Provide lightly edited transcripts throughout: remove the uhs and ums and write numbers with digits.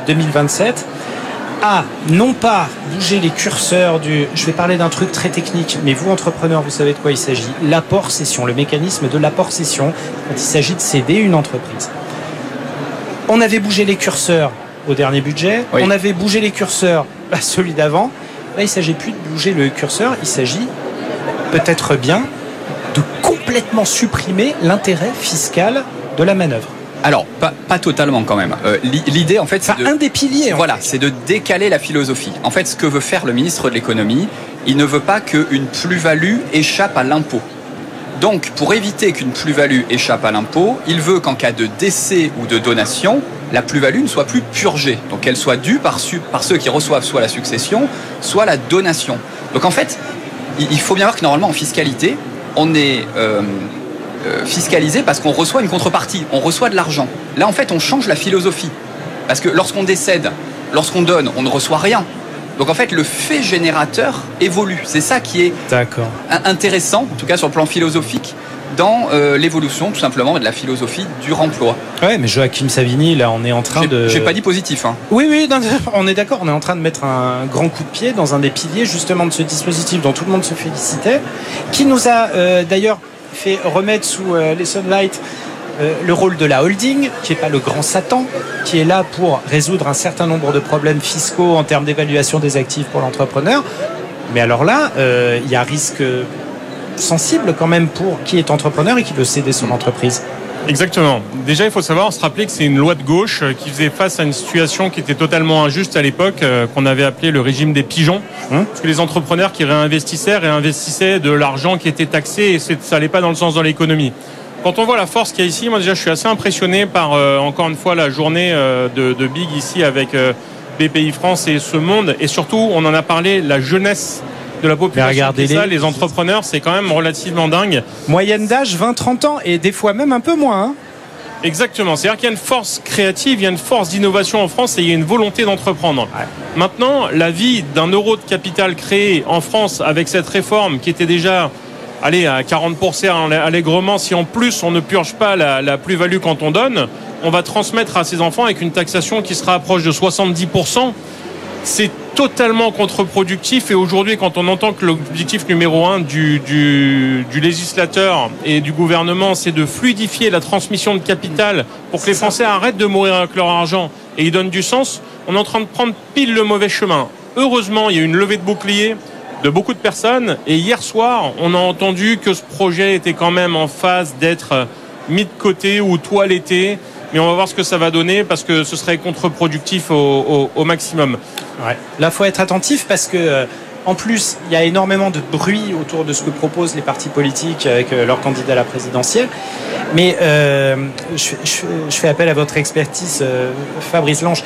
2027 à non pas bouger les curseurs je vais parler d'un truc très technique, mais vous entrepreneurs, vous savez de quoi il s'agit, l'apport-cession, le mécanisme de l'apport-cession quand il s'agit de céder une entreprise. On avait bougé les curseurs au dernier budget, on avait bougé les curseurs à celui d'avant. Là, il ne s'agit plus de bouger le curseur, il s'agit peut-être bien de complètement supprimer l'intérêt fiscal de la manœuvre. Alors, pas totalement quand même. L'idée, en fait, c'est un des piliers. Voilà, c'est de décaler la philosophie. En fait, ce que veut faire le ministre de l'économie, il ne veut pas qu'une plus-value échappe à l'impôt. Donc, pour éviter qu'une plus-value échappe à l'impôt, il veut qu'en cas de décès ou de donation, la plus-value ne soit plus purgée. Donc, qu'elle soit due par ceux qui reçoivent soit la succession, soit la donation. Donc, en fait, il faut bien voir que normalement, en fiscalité, on est fiscalisé parce qu'on reçoit une contrepartie, on reçoit de l'argent. Là, en fait, on change la philosophie. Parce que lorsqu'on décède, lorsqu'on donne, on ne reçoit rien. Donc en fait, le fait générateur évolue. C'est ça qui est intéressant, en tout cas sur le plan philosophique, dans l'évolution tout simplement de la philosophie du remploi. Ouais, mais Joachim Savini, là, on est en train de... J'ai pas dit positif. Hein. Oui, non, on est d'accord. On est en train de mettre un grand coup de pied dans un des piliers justement de ce dispositif dont tout le monde se félicitait, qui nous a d'ailleurs fait remettre sous les sunlights le rôle de la holding, qui n'est pas le grand Satan, qui est là pour résoudre un certain nombre de problèmes fiscaux en termes d'évaluation des actifs pour l'entrepreneur. Mais alors là, il y a un risque sensible quand même pour qui est entrepreneur et qui veut céder son entreprise. Exactement. Déjà, il faut savoir, se rappeler que c'est une loi de gauche qui faisait face à une situation qui était totalement injuste à l'époque, qu'on avait appelé le régime des pigeons. Parce que les entrepreneurs qui réinvestissaient de l'argent qui était taxé et ça n'allait pas dans le sens de l'économie. Quand on voit la force qu'il y a ici, moi déjà je suis assez impressionné par encore une fois la journée de Big ici avec BPI France et ce monde. Et surtout, on en a parlé, la jeunesse de la population. Les entrepreneurs, c'est quand même relativement dingue. Moyenne d'âge 20-30 ans et des fois même un peu moins. Hein. Exactement, c'est-à-dire qu'il y a une force créative, il y a une force d'innovation en France et il y a une volonté d'entreprendre. Ouais. Maintenant, la vie d'un euro de capital créé en France avec cette réforme qui était déjà à 40% allègrement, si en plus on ne purge pas la plus-value quand on donne, on va transmettre à ses enfants avec une taxation qui sera proche de 70%. C'est totalement contre-productif et aujourd'hui, quand on entend que l'objectif numéro 1 du législateur et du gouvernement, c'est de fluidifier la transmission de capital pour que les Français arrêtent de mourir avec leur argent et ils donnent du sens, on est en train de prendre pile le mauvais chemin. Heureusement, il y a eu une levée de bouclier de beaucoup de personnes et hier soir, on a entendu que ce projet était quand même en phase d'être mis de côté ou toiletté. Mais on va voir ce que ça va donner parce que ce serait contre-productif au maximum. Ouais. Là, il faut être attentif parce que, en plus, il y a énormément de bruit autour de ce que proposent les partis politiques avec leurs candidats à la présidentielle. Mais je fais appel à votre expertise, Fabrice Lange.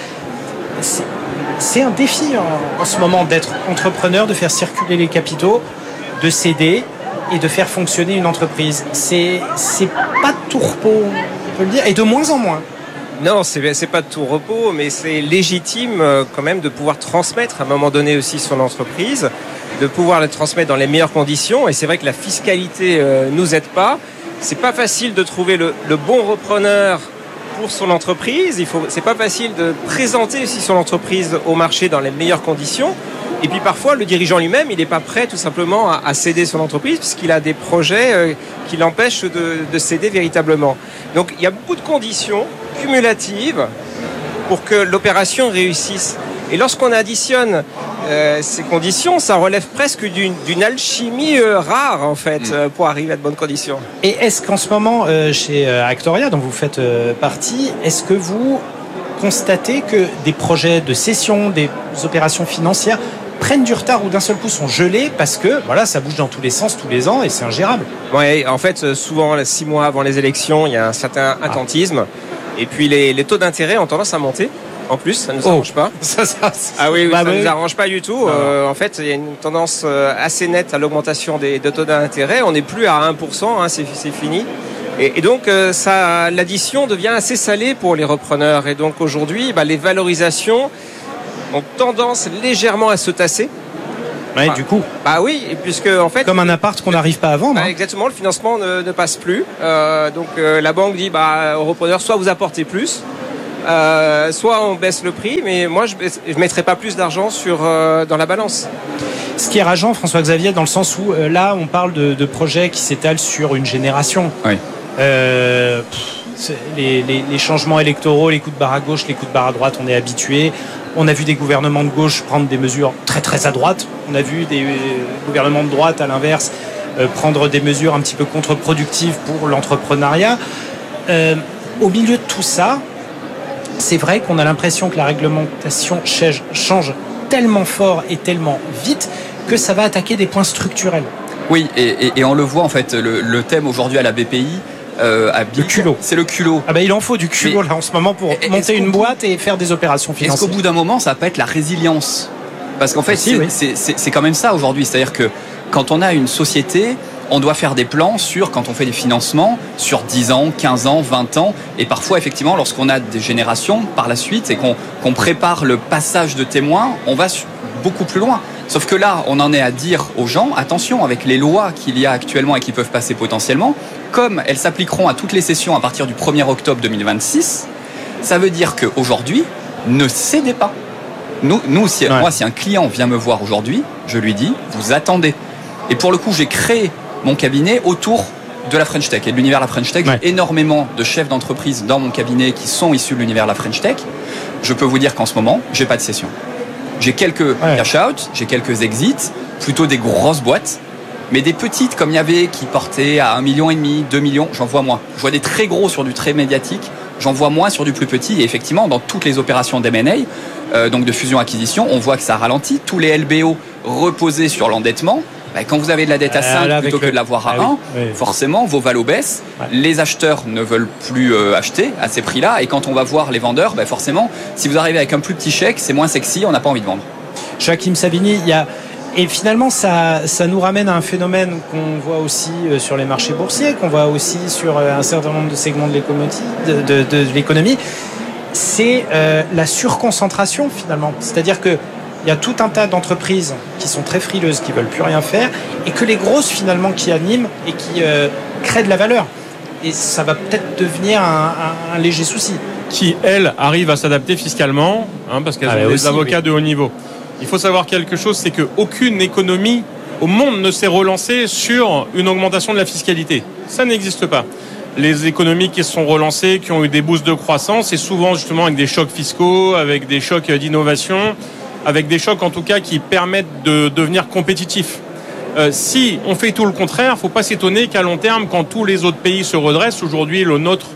C'est un défi en ce moment d'être entrepreneur, de faire circuler les capitaux, de céder et de faire fonctionner une entreprise. C'est pas de tout repos. Le dire, et de moins en moins. Non, c'est pas de tout repos, mais c'est légitime quand même de pouvoir transmettre à un moment donné aussi son entreprise, de pouvoir la transmettre dans les meilleures conditions. Et c'est vrai que la fiscalité nous aide pas. C'est pas facile de trouver le bon repreneur pour son entreprise. C'est pas facile de présenter aussi son entreprise au marché dans les meilleures conditions. Et puis parfois, le dirigeant lui-même, il n'est pas prêt tout simplement à céder son entreprise puisqu'il a des projets qui l'empêchent de céder véritablement. Donc il y a beaucoup de conditions cumulatives pour que l'opération réussisse. Et lorsqu'on additionne ces conditions, ça relève presque d'une alchimie rare en fait pour arriver à de bonnes conditions. Et est-ce qu'en ce moment, chez Actoria, dont vous faites partie, est-ce que vous constatez que des projets de cession, des opérations financières prennent du retard ou d'un seul coup sont gelés parce que voilà, ça bouge dans tous les sens tous les ans et c'est ingérable. Oui, en fait, souvent 6 mois avant les élections, il y a un certain attentisme et puis les taux d'intérêt ont tendance à monter. En plus, ça ne nous arrange pas. Ça ne nous arrange pas du tout. En fait, il y a une tendance assez nette à l'augmentation des taux d'intérêt. On n'est plus à 1%, c'est fini. Et donc, l'addition devient assez salée pour les repreneurs. Et donc, aujourd'hui, les valorisations ont tendance légèrement à se tasser. Ouais, du coup. Oui, et puisque en fait. Comme un appart qu'on n'arrive pas à vendre. Exactement, le financement ne passe plus. Donc, la banque dit aux repreneurs, soit vous apportez plus, soit on baisse le prix, mais moi je mettrai pas plus d'argent dans la balance. Ce qui est rageant, François-Xavier, dans le sens où là on parle de projets qui s'étalent sur une génération. Oui. Les changements électoraux, les coups de barre à gauche, les coups de barre à droite, on est habitué. On a vu des gouvernements de gauche prendre des mesures très très à droite. On a vu des gouvernements de droite, à l'inverse, prendre des mesures un petit peu contre-productives pour l'entrepreneuriat. Au milieu de tout ça, c'est vrai qu'on a l'impression que la réglementation change tellement fort et tellement vite que ça va attaquer des points structurels. Oui, et on le voit en fait, le thème aujourd'hui à la BPI, le culot. C'est le culot. Ah ben il en faut du culot là en ce moment pour monter une boîte et faire des opérations financières. Est-ce qu'au bout d'un moment, ça va pas être la résilience ? Parce qu'en fait, c'est quand même ça aujourd'hui. C'est-à-dire que quand on a une société, on doit faire des plans quand on fait des financements, sur 10 ans, 15 ans, 20 ans. Et parfois, effectivement, lorsqu'on a des générations par la suite et qu'on prépare le passage de témoins, on va beaucoup plus loin. Sauf que là, on en est à dire aux gens, attention, avec les lois qu'il y a actuellement et qui peuvent passer potentiellement, comme elles s'appliqueront à toutes les sessions à partir du 1er octobre 2026, ça veut dire qu'aujourd'hui, ne cédez pas. Moi, si un client vient me voir aujourd'hui, je lui dis, vous attendez. Et pour le coup, j'ai créé mon cabinet autour de la French Tech et de l'univers de la French Tech. J'ai énormément de chefs d'entreprise dans mon cabinet qui sont issus de l'univers de la French Tech. Je peux vous dire qu'en ce moment, j'ai pas de session. J'ai quelques cash-out, j'ai quelques exits, plutôt des grosses boîtes, mais des petites comme il y avait qui portaient à 1,5 million, 2 millions, j'en vois moins. Je vois des très gros sur du très médiatique, j'en vois moins sur du plus petit. Et effectivement, dans toutes les opérations d'M&A, donc de fusion-acquisition, on voit que ça ralentit. Tous les LBO reposés sur l'endettement. Quand vous avez de la dette à 5 plutôt que de l'avoir à 1, forcément, vos valos baissent. Les acheteurs ne veulent plus acheter à ces prix-là. Et quand on va voir les vendeurs, forcément, si vous arrivez avec un plus petit chèque, c'est moins sexy, on n'a pas envie de vendre. Joachim Savigny, et finalement, ça nous ramène à un phénomène qu'on voit aussi sur les marchés boursiers, qu'on voit aussi sur un certain nombre de segments de l'économie. C'est la surconcentration, finalement. C'est-à-dire que il y a tout un tas d'entreprises qui sont très frileuses, qui ne veulent plus rien faire, et que les grosses, finalement, qui animent et qui créent de la valeur. Et ça va peut-être devenir un léger souci. Qui, elles, arrivent à s'adapter fiscalement, parce qu'elles ont des avocats de haut niveau. Il faut savoir quelque chose, c'est qu'aucune économie au monde ne s'est relancée sur une augmentation de la fiscalité. Ça n'existe pas. Les économies qui se sont relancées, qui ont eu des boosts de croissance, c'est souvent justement avec des chocs fiscaux, avec des chocs d'innovation, avec des chocs en tout cas qui permettent de devenir compétitifs. Si on fait tout le contraire, il ne faut pas s'étonner qu'à long terme, quand tous les autres pays se redressent, aujourd'hui le nôtre,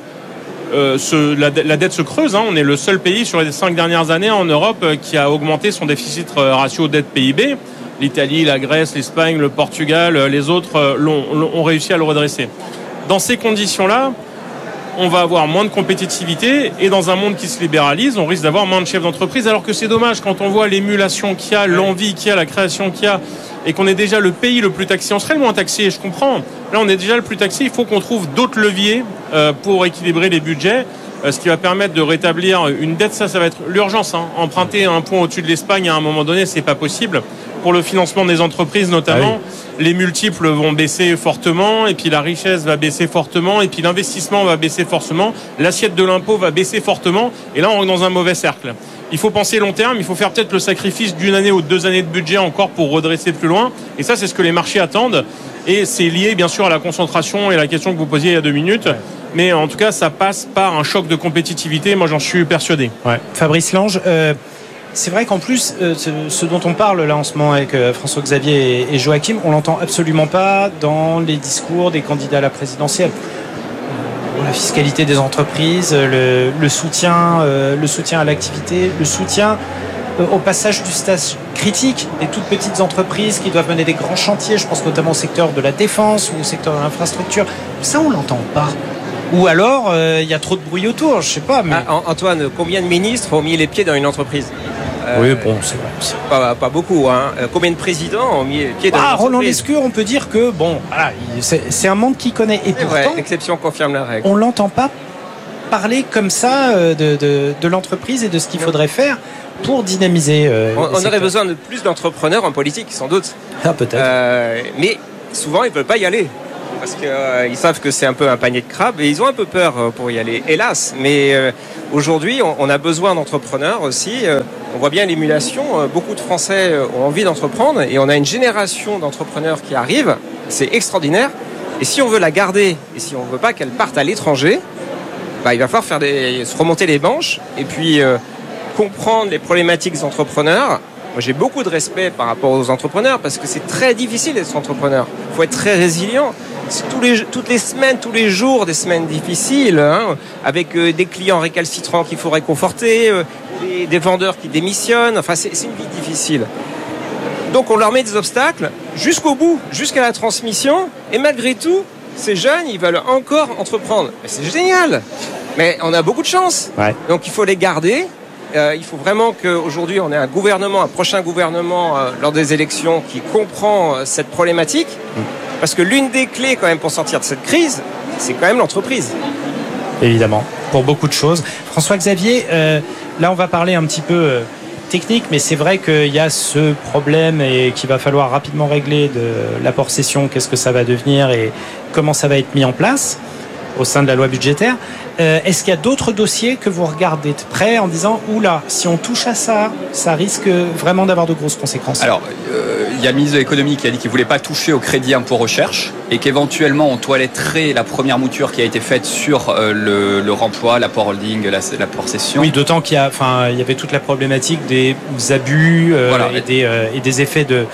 la dette se creuse. On est le seul pays sur les 5 dernières années en Europe qui a augmenté son déficit ratio dette-PIB. L'Italie, la Grèce, l'Espagne, le Portugal, les autres ont réussi à le redresser. Dans ces conditions-là, on va avoir moins de compétitivité et dans un monde qui se libéralise, on risque d'avoir moins de chefs d'entreprise, alors que c'est dommage quand on voit l'émulation qu'il y a, l'envie qu'il y a, la création qu'il y a, et qu'on est déjà le pays le plus taxé. On serait le moins taxé, je comprends. Là, on est déjà le plus taxé. Il faut qu'on trouve d'autres leviers pour équilibrer les budgets, ce qui va permettre de rétablir une dette. Ça va être l'urgence. Emprunter un point au-dessus de l'Espagne à un moment donné, c'est pas possible. Pour le financement des entreprises notamment, les multiples vont baisser fortement, et puis la richesse va baisser fortement, et puis l'investissement va baisser fortement, l'assiette de l'impôt va baisser fortement, et là on est dans un mauvais cercle. Il faut penser long terme, il faut faire peut-être le sacrifice d'1 année ou 2 années de budget encore pour redresser plus loin, et ça c'est ce que les marchés attendent, et c'est lié bien sûr à la concentration et la question que vous posiez il y a 2 minutes, mais en tout cas ça passe par un choc de compétitivité, moi j'en suis persuadé. Fabrice Lange, c'est vrai qu'en plus, ce dont on parle là en ce moment avec François-Xavier et Joachim, on l'entend absolument pas dans les discours des candidats à la présidentielle. La fiscalité des entreprises, le soutien à l'activité, le soutien au passage du stage critique des toutes petites entreprises qui doivent mener des grands chantiers. Je pense notamment au secteur de la défense ou au secteur de l'infrastructure. Ça, on l'entend pas. Ou alors, il y a trop de bruit autour, je sais pas. Mais... Antoine, combien de ministres ont mis les pieds dans une entreprise ? Oui, bon, c'est vrai. Pas beaucoup. Combien de présidents ont mis les pieds dans une entreprise ? Roland Lescure, on peut dire que, bon, voilà, c'est un monde qui connaît. Et pourtant, l'exception confirme la règle. On l'entend pas parler comme ça de l'entreprise et de ce qu'il faudrait faire pour dynamiser. On aurait besoin de plus d'entrepreneurs en politique, sans doute. Ah, peut-être. Mais souvent, ils ne veulent pas y aller. parce qu'ils savent que c'est un peu un panier de crabes et ils ont un peu peur pour y aller, hélas. Mais aujourd'hui, on a besoin d'entrepreneurs aussi. On voit bien l'émulation. Beaucoup de Français ont envie d'entreprendre et on a une génération d'entrepreneurs qui arrive. C'est extraordinaire. Et si on veut la garder et si on ne veut pas qu'elle parte à l'étranger, il va falloir se remonter les manches et puis comprendre les problématiques des entrepreneurs. Moi, j'ai beaucoup de respect par rapport aux entrepreneurs parce que c'est très difficile d'être entrepreneur. Il faut être très résilient. C'est toutes les semaines, tous les jours, des semaines difficiles, hein, avec des clients récalcitrants qu'il faut réconforter, des vendeurs qui démissionnent. Enfin, c'est une vie difficile. Donc, on leur met des obstacles jusqu'au bout, jusqu'à la transmission. Et malgré tout, ces jeunes, ils veulent encore entreprendre. Mais c'est génial. Mais on a beaucoup de chance. Ouais. Donc, il faut les garder. Il faut vraiment qu'aujourd'hui, on ait un prochain gouvernement lors des élections qui comprend cette problématique. Parce que l'une des clés quand même pour sortir de cette crise, c'est quand même l'entreprise. Évidemment, pour beaucoup de choses. François-Xavier, là on va parler un petit peu technique, mais c'est vrai qu'il y a ce problème et qu'il va falloir rapidement régler de l'apport-cession, qu'est-ce que ça va devenir et comment ça va être mis en place au sein de la loi budgétaire. Est-ce qu'il y a d'autres dossiers que vous regardez de près en disant « Oula, si on touche à ça, ça risque vraiment d'avoir de grosses conséquences » Alors, il y a le ministre de l'économie qui a dit qu'il ne voulait pas toucher au crédit impôt recherche et qu'éventuellement on toiletterait la première mouture qui a été faite sur le remploi, l'apport holding, l'apport cession. Oui, d'autant qu'il y avait toute la problématique des abus et des effets de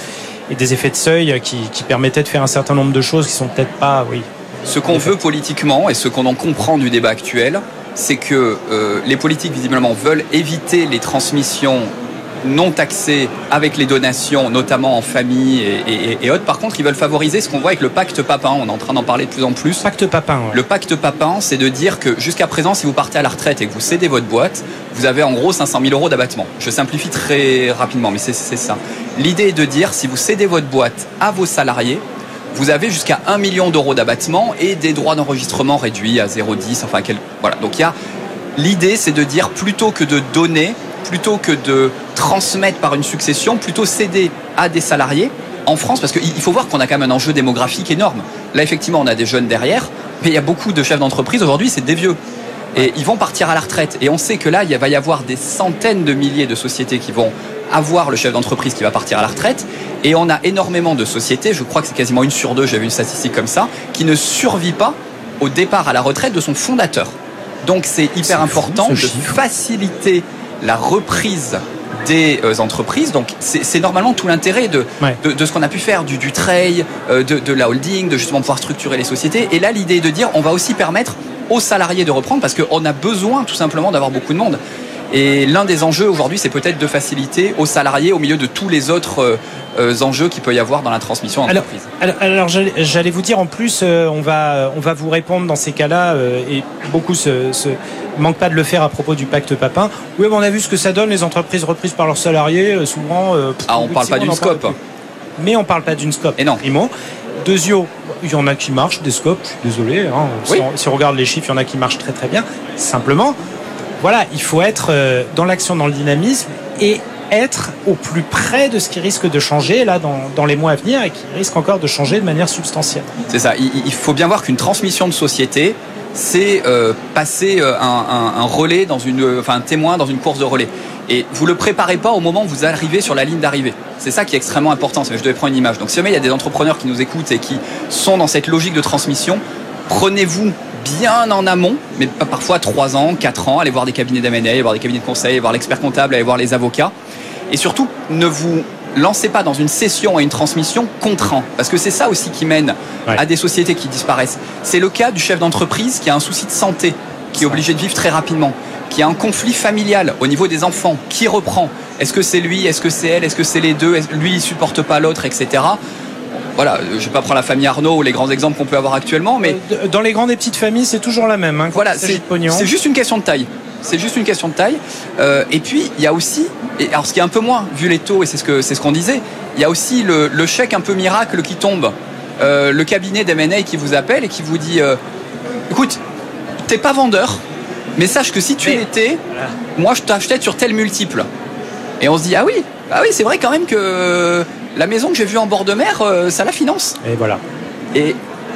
seuil qui permettaient de faire un certain nombre de choses qui sont peut-être pas... Ce qu'on veut politiquement et ce qu'on en comprend du débat actuel, c'est que les politiques visiblement veulent éviter les transmissions non taxées avec les donations, notamment en famille et autres. Par contre, ils veulent favoriser ce qu'on voit avec le pacte Papin. On est en train d'en parler de plus en plus. Pacte Papin, ouais. Le pacte Papin, c'est de dire que jusqu'à présent, si vous partez à la retraite et que vous cédez votre boîte, vous avez en gros 500 000 euros d'abattement. Je simplifie très rapidement, mais c'est ça. L'idée est de dire, si vous cédez votre boîte à vos salariés, vous avez jusqu'à 1 million d'euros d'abattement et des droits d'enregistrement réduits à 0,10. Voilà. Donc l'idée, c'est de dire plutôt que de donner, plutôt que de transmettre par une succession, plutôt céder à des salariés en France, parce qu'il faut voir qu'on a quand même un enjeu démographique énorme. Là, effectivement, on a des jeunes derrière, mais il y a beaucoup de chefs d'entreprise aujourd'hui, c'est des vieux. Et ils vont partir à la retraite. Et on sait que là, il va y avoir des centaines de milliers de sociétés qui vont avoir le chef d'entreprise qui va partir à la retraite. Et on a énormément de sociétés, je crois que c'est quasiment 1 sur 2, j'avais une statistique comme ça, qui ne survit pas au départ à la retraite de son fondateur. Donc c'est hyper important de faciliter la reprise des entreprises. Donc c'est normalement tout l'intérêt de ce qu'on a pu faire, du trail, de la holding, de justement pouvoir structurer les sociétés. Et là, l'idée est de dire, on va aussi permettre aux salariés de reprendre parce qu'on a besoin tout simplement d'avoir beaucoup de monde. Et l'un des enjeux aujourd'hui, c'est peut-être de faciliter aux salariés au milieu de tous les autres enjeux qu'il peut y avoir dans la transmission d'entreprise. Alors j'allais vous dire en plus, on va vous répondre dans ces cas-là, et beaucoup se manquent pas de le faire à propos du pacte Papin. Oui, on a vu ce que ça donne, les entreprises reprises par leurs salariés, souvent... on parle pas d'une scope. Mais on parle pas d'une scope. Et non. Primo. Deuxio, il y en a qui marchent, des scopes, je suis désolé. Hein, oui. Si on regarde les chiffres, il y en a qui marchent très très bien. Simplement... Voilà, il faut être dans l'action, dans le dynamisme et être au plus près de ce qui risque de changer là dans les mois à venir et qui risque encore de changer de manière substantielle. C'est ça, il faut bien voir qu'une transmission de société, c'est passer un relais un témoin dans une course de relais. Et vous ne le préparez pas au moment où vous arrivez sur la ligne d'arrivée. C'est ça qui est extrêmement important. Je devais prendre une image. Donc si jamais il y a des entrepreneurs qui nous écoutent et qui sont dans cette logique de transmission, prenez-vous bien en amont, mais parfois 3 ans, 4 ans, allez voir des cabinets d'M&A, allez voir des cabinets de conseil, allez voir l'expert comptable, allez voir les avocats. Et surtout, ne vous lancez pas dans une cession et une transmission contraint. Parce que c'est ça aussi qui mène à des sociétés qui disparaissent. C'est le cas du chef d'entreprise qui a un souci de santé, qui est obligé de vivre très rapidement, qui a un conflit familial au niveau des enfants, qui reprend. Est-ce que c'est lui, est-ce que c'est elle, est-ce que c'est les deux, lui il supporte pas l'autre, etc. Voilà, je ne vais pas prendre la famille Arnaud ou les grands exemples qu'on peut avoir actuellement, mais... Dans les grandes et petites familles, c'est toujours la même. Hein, voilà, c'est juste une question de taille. C'est juste une question de taille. Et puis, il y a aussi... Alors, ce qui est un peu moins, vu les taux, et c'est ce qu'on disait, il y a aussi le chèque un peu miracle qui tombe. Le cabinet d'M&A qui vous appelle et qui vous dit écoute, t'es pas vendeur, mais sache que si tu l'étais, moi, je t'achetais sur tel multiple. Et on se dit, ah oui, c'est vrai quand même que... La maison que j'ai vue en bord de mer, ça la finance. Et voilà. Et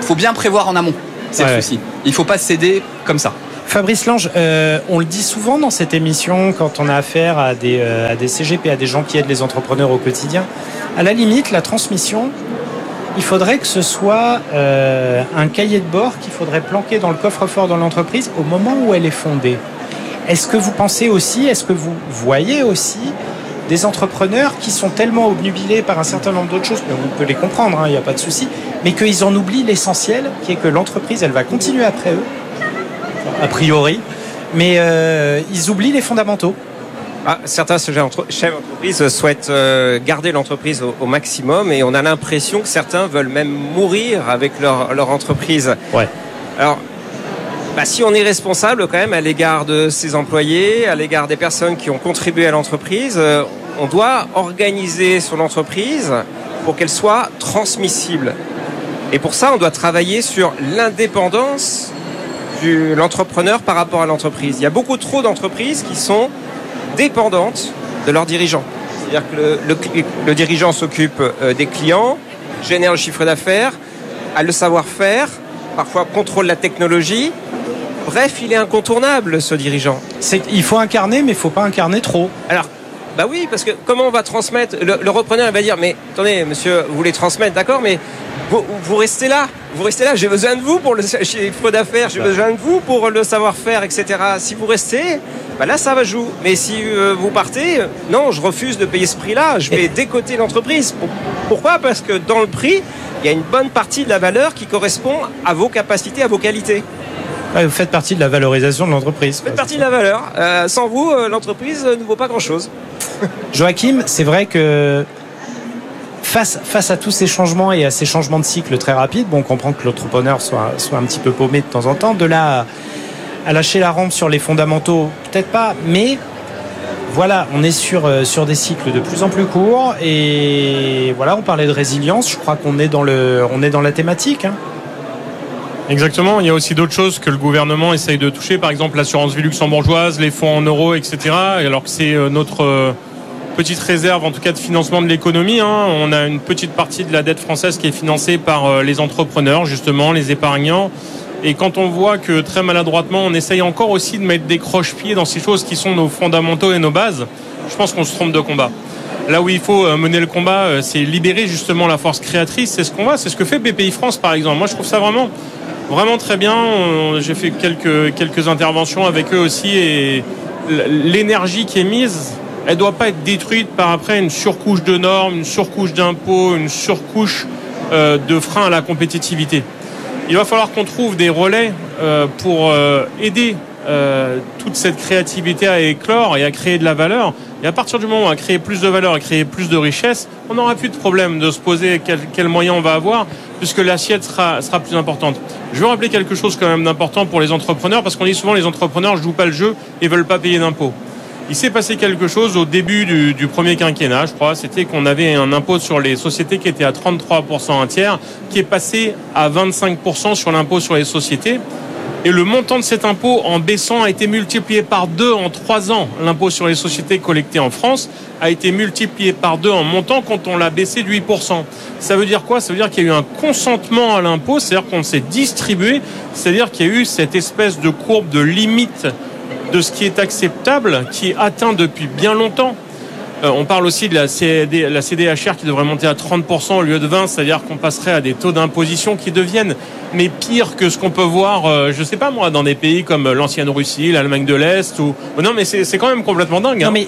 faut bien prévoir en amont. C'est le souci. Il ne faut pas céder comme ça. Fabrice Lange, on le dit souvent dans cette émission quand on a affaire à des CGP, à des gens qui aident les entrepreneurs au quotidien. À la limite, la transmission, il faudrait que ce soit un cahier de bord qu'il faudrait planquer dans le coffre-fort de l'entreprise au moment où elle est fondée. Est-ce que vous pensez aussi, est-ce que vous voyez aussi des entrepreneurs qui sont tellement obnubilés par un certain nombre d'autres choses, mais on peut les comprendre, il n'y a pas de souci, mais qu'ils en oublient l'essentiel, qui est que l'entreprise, elle va continuer après eux, a priori, mais ils oublient les fondamentaux. Certains chefs d'entreprise souhaitent garder l'entreprise au maximum et on a l'impression que certains veulent même mourir avec leur entreprise. Ouais. Alors, si on est responsable quand même à l'égard de ses employés, à l'égard des personnes qui ont contribué à l'entreprise, on doit organiser son entreprise pour qu'elle soit transmissible. Et pour ça, on doit travailler sur l'indépendance de l'entrepreneur par rapport à l'entreprise. Il y a beaucoup trop d'entreprises qui sont dépendantes de leurs dirigeants. C'est-à-dire que le dirigeant s'occupe des clients, génère le chiffre d'affaires, a le savoir-faire, parfois contrôle la technologie. Bref, il est incontournable, ce dirigeant. Il faut incarner, mais il ne faut pas incarner trop. Alors, oui, parce que comment on va transmettre ? Le repreneur il va dire, mais attendez, monsieur, vous voulez transmettre, d'accord, mais vous restez là. Vous restez là, j'ai besoin de vous pour le chiffre d'affaires, j'ai besoin de vous pour le savoir-faire, etc. Si vous restez, là, ça va jouer. Mais si vous partez, non, je refuse de payer ce prix-là, je vais décoter l'entreprise. Pourquoi ? Parce que dans le prix, il y a une bonne partie de la valeur qui correspond à vos capacités, à vos qualités. Vous faites partie de la valorisation de l'entreprise. Vous faites partie de la valeur. Sans vous, l'entreprise ne vaut pas grand-chose. Joachim, c'est vrai que face à tous ces changements et à ces changements de cycle très rapides, on comprend que l'entrepreneur soit un petit peu paumé de temps en temps. De là à lâcher la rampe sur les fondamentaux, peut-être pas, mais voilà, on est sur des cycles de plus en plus courts et voilà, on parlait de résilience, je crois qu'on est dans la thématique. Exactement, il y a aussi d'autres choses que le gouvernement essaye de toucher, par exemple l'assurance vie luxembourgeoise, les fonds en euros, etc. Alors que c'est notre petite réserve, en tout cas de financement de l'économie. On a une petite partie de la dette française qui est financée par les entrepreneurs, justement, les épargnants. Et quand on voit que très maladroitement, on essaye encore aussi de mettre des croche-pieds dans ces choses qui sont nos fondamentaux et nos bases, je pense qu'on se trompe de combat. Là où il faut mener le combat, c'est libérer justement la force créatrice. C'est ce qu'on voit, c'est ce que fait BPI France, par exemple. Moi, je trouve ça vraiment très bien. J'ai fait quelques interventions avec eux aussi et l'énergie qui est mise, elle doit pas être détruite par après une surcouche de normes, une surcouche d'impôts, une surcouche de freins à la compétitivité. Il va falloir qu'on trouve des relais pour aider toute cette créativité à éclore et à créer de la valeur. Et à partir du moment où on va créer plus de valeur et créer plus de richesse, on n'aura plus de problème de se poser quels moyens on va avoir, puisque l'assiette sera plus importante. Je veux rappeler quelque chose quand même d'important pour les entrepreneurs, parce qu'on dit souvent les entrepreneurs ne jouent pas le jeu et veulent pas payer d'impôts. Il s'est passé quelque chose au début du premier quinquennat, je crois, c'était qu'on avait un impôt sur les sociétés qui était à 33% un tiers, qui est passé à 25% sur l'impôt sur les sociétés. Et le montant de cet impôt, en baissant, a été multiplié par 2 en 3 ans. L'impôt sur les sociétés collecté en France a été multiplié par 2 en montant quand on l'a baissé de 8%. Ça veut dire quoi ? Ça veut dire qu'il y a eu un consentement à l'impôt, c'est-à-dire qu'on s'est distribué, c'est-à-dire qu'il y a eu cette espèce de courbe de limite de ce qui est acceptable, qui est atteint depuis bien longtemps. On parle aussi de la CDHR qui devrait monter à 30% au lieu de 20%, c'est-à-dire qu'on passerait à des taux d'imposition qui deviennent mais pire que ce qu'on peut voir, je sais pas moi, dans des pays comme l'ancienne Russie, l'Allemagne de l'Est. Non, mais c'est quand même complètement dingue. Non, mais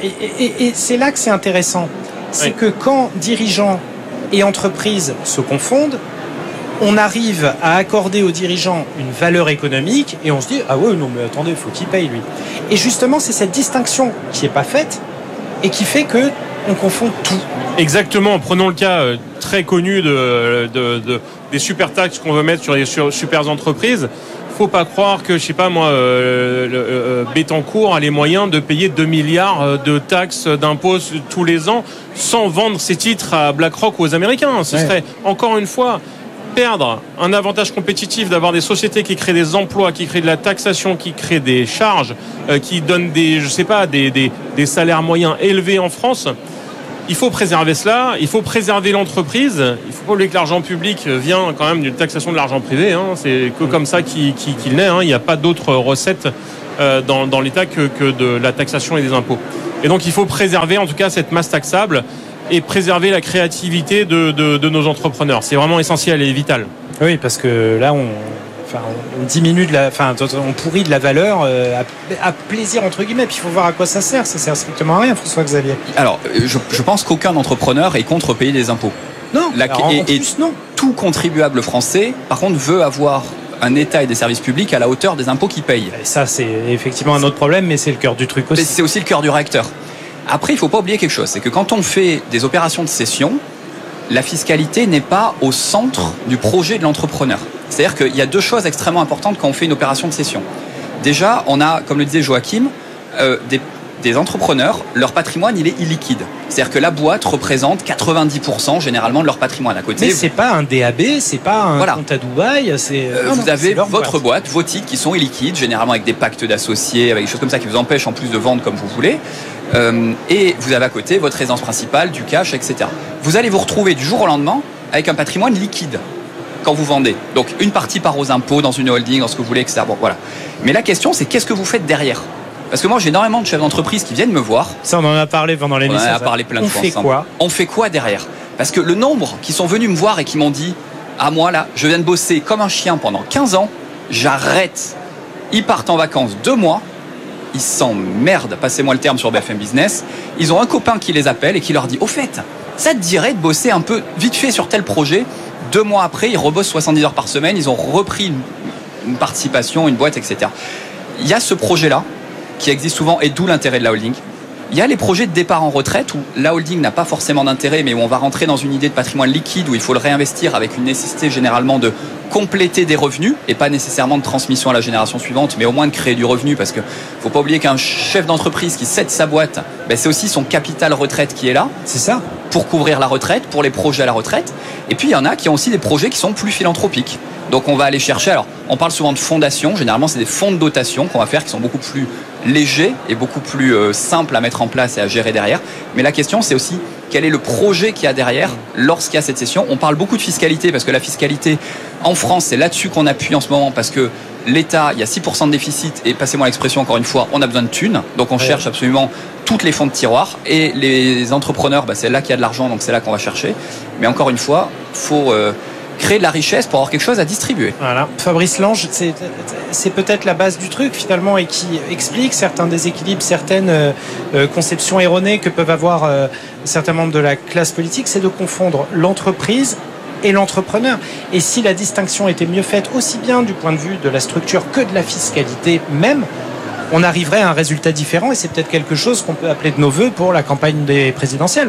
et c'est là que c'est intéressant. C'est que quand dirigeants et entreprises se confondent, on arrive à accorder aux dirigeants une valeur économique et on se dit « Ah ouais, non mais attendez, il faut qu'il paye lui ». Et justement, c'est cette distinction qui n'est pas faite et qui fait qu'on confond tout. Exactement. Prenons le cas très connu des super taxes qu'on veut mettre sur les super entreprises. Faut pas croire que, je sais pas moi, Bettencourt a les moyens de payer 2 milliards de taxes, d'impôts tous les ans sans vendre ses titres à BlackRock ou aux Américains. Ce serait, encore une fois, perdre un avantage compétitif d'avoir des sociétés qui créent des emplois, qui créent de la taxation, qui créent des charges, qui donnent des salaires moyens élevés en France. il faut préserver cela, il faut préserver l'entreprise. Il ne faut pas oublier que l'argent public vient quand même d'une taxation de l'argent privé. C'est que comme ça qu'il naît. Il n'y a pas d'autres recettes dans l'État que de la taxation et des impôts. Et donc il faut préserver en tout cas cette masse taxable et préserver la créativité de nos entrepreneurs. C'est vraiment essentiel et vital. Oui, parce que là, on diminue on pourrit de la valeur à plaisir entre guillemets. Puis il faut voir à quoi ça sert. Ça sert strictement à rien, François-Xavier. Alors, je pense qu'aucun entrepreneur est contre payer des impôts. Non. Non. Tout contribuable français, par contre, veut avoir un État et des services publics à la hauteur des impôts qu'il paye. Et ça, c'est effectivement un autre problème, mais c'est le cœur du truc aussi. Mais c'est aussi le cœur du réacteur. Après, il ne faut pas oublier quelque chose, c'est que quand on fait des opérations de cession, la fiscalité n'est pas au centre du projet de l'entrepreneur. C'est-à-dire qu'il y a deux choses extrêmement importantes quand on fait une opération de cession. Déjà, on a, comme le disait Joachim, des entrepreneurs, leur patrimoine, il est illiquide. C'est-à-dire que la boîte représente 90% généralement de leur patrimoine à côté. Mais c'est pas un DAB, c'est pas un compte à Dubaï. Vous avez votre boîte, vos titres qui sont illiquides, généralement avec des pactes d'associés, avec des choses comme ça qui vous empêchent en plus de vendre comme vous voulez. Et vous avez à côté votre résidence principale, du cash, etc. Vous allez vous retrouver du jour au lendemain avec un patrimoine liquide quand vous vendez. Donc une partie part aux impôts dans une holding, dans ce que vous voulez, etc. Bon, voilà. Mais la question, c'est qu'est-ce que vous faites derrière ? Parce que moi, j'ai énormément de chefs d'entreprise qui viennent me voir. Ça, on en a parlé pendant l'émission. On en a parlé plein de fois ensemble. On fait quoi derrière ? Parce que le nombre qui sont venus me voir et qui m'ont dit « Ah, moi, là, je viens de bosser comme un chien pendant 15 ans, j'arrête. » Ils partent en vacances 2 mois, ils s'emmerdent, passez-moi le terme sur BFM Business. Ils ont un copain qui les appelle et qui leur dit « Au fait, ça te dirait de bosser un peu vite fait sur tel projet ?» 2 mois après, ils rebossent 70 heures par semaine, ils ont repris une participation, une boîte, etc. Il y a ce projet-là qui existe souvent et d'où l'intérêt de la holding. Il y a les projets de départ en retraite où la holding n'a pas forcément d'intérêt, mais où on va rentrer dans une idée de patrimoine liquide où il faut le réinvestir avec une nécessité généralement de compléter des revenus et pas nécessairement de transmission à la génération suivante, mais au moins de créer du revenu parce que faut pas oublier qu'un chef d'entreprise qui cède sa boîte, c'est aussi son capital retraite qui est là. C'est ça. Pour couvrir la retraite, pour les projets à la retraite. Et puis il y en a qui ont aussi des projets qui sont plus philanthropiques. Donc on va aller chercher, alors on parle souvent de fondations, généralement c'est des fonds de dotation qu'on va faire qui sont beaucoup plus légers et beaucoup plus simples à mettre en place et à gérer derrière. Mais la question c'est aussi quel est le projet qu'il y a derrière lorsqu'il y a cette session. On parle beaucoup de fiscalité parce que la fiscalité en France c'est là-dessus qu'on appuie en ce moment parce que l'État, il y a 6% de déficit et passez-moi l'expression encore une fois, on a besoin de thunes. Donc on cherche absolument toutes les fonds de tiroir et les entrepreneurs, c'est là qu'il y a de l'argent donc c'est là qu'on va chercher. Mais encore une fois, faut créer de la richesse pour avoir quelque chose à distribuer. Voilà. Fabrice Lange, c'est peut-être la base du truc finalement et qui explique certains déséquilibres, certaines conceptions erronées que peuvent avoir certains membres de la classe politique, c'est de confondre l'entreprise et l'entrepreneur. Et si la distinction était mieux faite aussi bien du point de vue de la structure que de la fiscalité même, on arriverait à un résultat différent et c'est peut-être quelque chose qu'on peut appeler de nos voeux pour la campagne des présidentielles.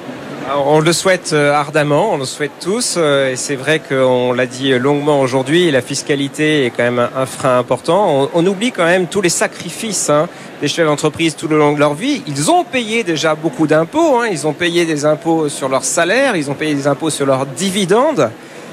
On le souhaite ardemment, on le souhaite tous, et c'est vrai qu'on l'a dit longuement aujourd'hui, la fiscalité est quand même un frein important. On oublie quand même tous les sacrifices des chefs d'entreprise tout le long de leur vie. Ils ont payé déjà beaucoup d'impôts, ils ont payé des impôts sur leur salaire, ils ont payé des impôts sur leurs dividendes.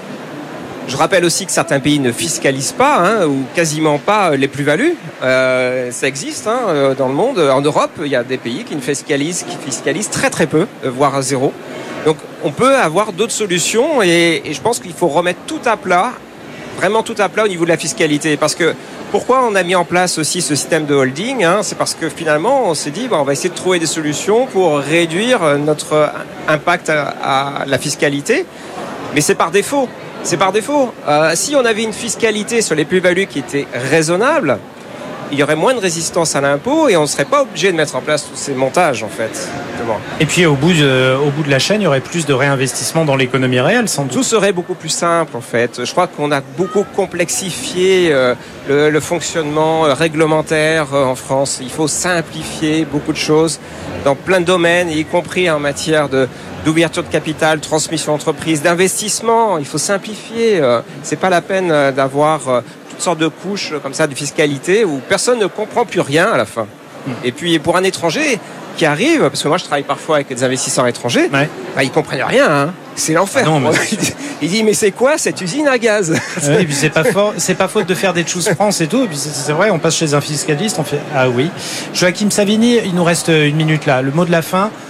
Je rappelle aussi que certains pays ne fiscalisent pas, ou quasiment pas les plus-values. Ça existe dans le monde. En Europe, il y a des pays qui fiscalisent très très peu, voire à zéro. Donc on peut avoir d'autres solutions et je pense qu'il faut remettre tout à plat, vraiment tout à plat au niveau de la fiscalité. Parce que pourquoi on a mis en place aussi ce système de holding, c'est parce que finalement on s'est dit on va essayer de trouver des solutions pour réduire notre impact à la fiscalité. Mais c'est par défaut. C'est par défaut. Si on avait une fiscalité sur les plus-values qui était raisonnable, il y aurait moins de résistance à l'impôt et on ne serait pas obligé de mettre en place tous ces montages en fait. Et puis au bout de la chaîne, il y aurait plus de réinvestissement dans l'économie réelle sans doute. Tout serait beaucoup plus simple en fait. Je crois qu'on a beaucoup complexifié le fonctionnement réglementaire en France. Il faut simplifier beaucoup de choses dans plein de domaines, y compris en matière d'ouverture de capital, transmission d'entreprise, d'investissement. Il faut simplifier. C'est pas la peine d'avoir toutes sortes de couches comme ça de fiscalité où personne ne comprend plus rien à la fin. Et puis pour un étranger qui arrive, parce que moi je travaille parfois avec des investisseurs étrangers, ils comprennent rien. C'est l'enfer. Il dit mais c'est quoi cette usine à gaz? Et puis c'est pas faute de faire des choses France et tout. Et puis c'est vrai, on passe chez un fiscaliste, on fait ah oui. Joachim Savini, il nous reste 1 minute là. Le mot de la fin.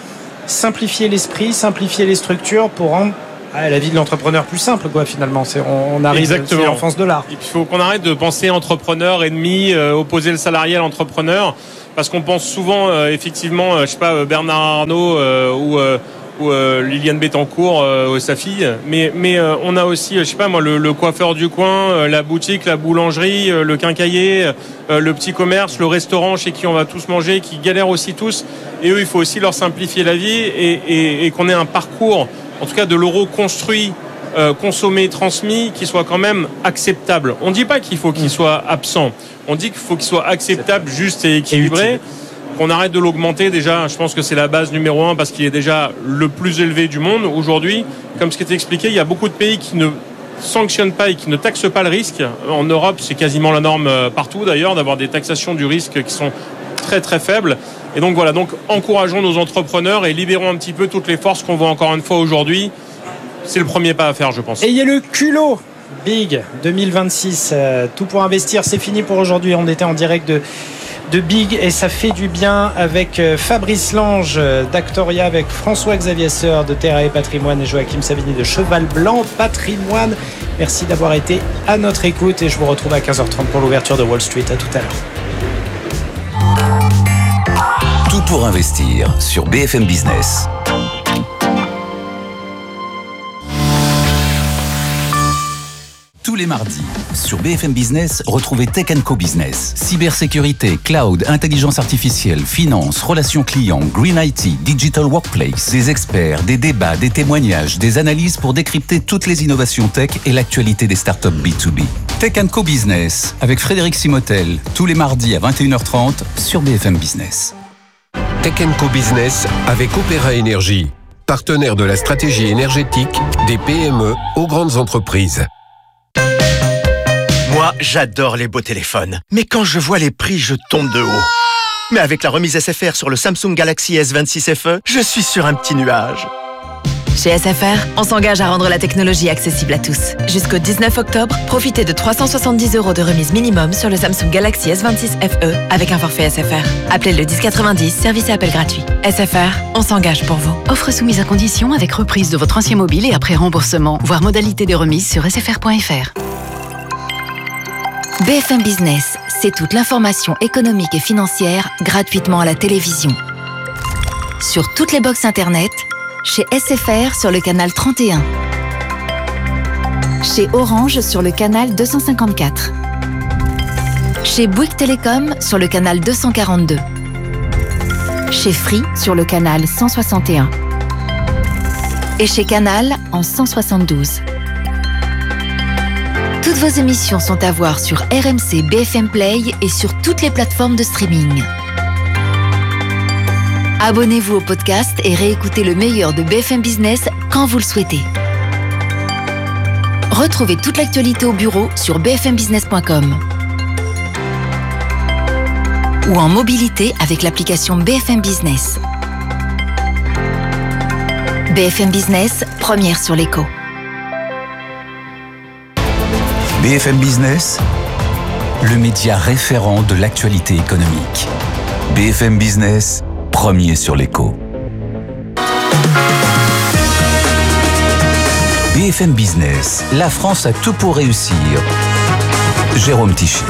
simplifier l'esprit, simplifier les structures pour rendre la vie de l'entrepreneur plus simple, quoi, finalement. On arrive à l'enfance de l'art. Il faut qu'on arrête de penser entrepreneur, ennemi, opposer le salarié à l'entrepreneur, parce qu'on pense souvent, effectivement, Bernard Arnault ou Liliane Bettencourt, sa fille, mais on a aussi, le coiffeur du coin, la boutique, la boulangerie, le quincaillier, le petit commerce, le restaurant chez qui on va tous manger, qui galèrent aussi tous, et eux, il faut aussi leur simplifier la vie et qu'on ait un parcours, en tout cas de l'euro construit, consommé, transmis, qui soit quand même acceptable. On ne dit pas qu'il faut qu'il soit absent, on dit qu'il faut qu'il soit acceptable, juste et équilibré. Qu'on arrête de l'augmenter, déjà, je pense que c'est la base numéro 1 parce qu'il est déjà le plus élevé du monde aujourd'hui. Comme ce qui était expliqué, il y a beaucoup de pays qui ne sanctionnent pas et qui ne taxent pas le risque. En Europe, c'est quasiment la norme partout d'ailleurs, d'avoir des taxations du risque qui sont très très faibles. Et donc voilà, encourageons nos entrepreneurs et libérons un petit peu toutes les forces qu'on voit encore une fois aujourd'hui. C'est le premier pas à faire, je pense. Et il y a le culot Big 2026. Tout pour investir, c'est fini pour aujourd'hui. On était en direct de Big et ça fait du bien avec Fabrice Lange d'Actoria, avec François-Xavier Seur de Terra et Patrimoine et Joachim Savigny de Cheval Blanc Patrimoine. Merci d'avoir été à notre écoute et je vous retrouve à 15h30 pour l'ouverture de Wall Street. À tout à l'heure. Tout pour investir sur BFM Business. Tous les mardis, sur BFM Business, retrouvez Tech & Co Business. Cybersécurité, cloud, intelligence artificielle, finance, relations clients, green IT, digital workplace. Des experts, des débats, des témoignages, des analyses pour décrypter toutes les innovations tech et l'actualité des startups B2B. Tech & Co Business, avec Frédéric Simotel, tous les mardis à 21h30 sur BFM Business. Tech & Co Business avec Opéra Énergie, partenaire de la stratégie énergétique des PME aux grandes entreprises. Moi, j'adore les beaux téléphones. Mais quand je vois les prix, je tombe de haut. Mais avec la remise SFR sur le Samsung Galaxy S26 FE, je suis sur un petit nuage. Chez SFR, on s'engage à rendre la technologie accessible à tous. Jusqu'au 19 octobre, profitez de 370 € de remise minimum sur le Samsung Galaxy S26 FE avec un forfait SFR. Appelez le 1090, service et appel gratuit. SFR, on s'engage pour vous. Offre soumise à condition avec reprise de votre ancien mobile et après remboursement. Voir modalité de remise sur sfr.fr. BFM Business, c'est toute l'information économique et financière gratuitement à la télévision. Sur toutes les box internet, chez SFR sur le canal 31. Chez Orange sur le canal 254. Chez Bouygues Télécom sur le canal 242. Chez Free sur le canal 161. Et chez Canal en 172. Toutes vos émissions sont à voir sur RMC BFM Play et sur toutes les plateformes de streaming. Abonnez-vous au podcast et réécoutez le meilleur de BFM Business quand vous le souhaitez. Retrouvez toute l'actualité au bureau sur bfmbusiness.com ou en mobilité avec l'application BFM Business. BFM Business, première sur l'écho. BFM Business, le média référent de l'actualité économique. BFM Business, premier sur l'écho. BFM Business, la France a tout pour réussir. Jérôme Tichit.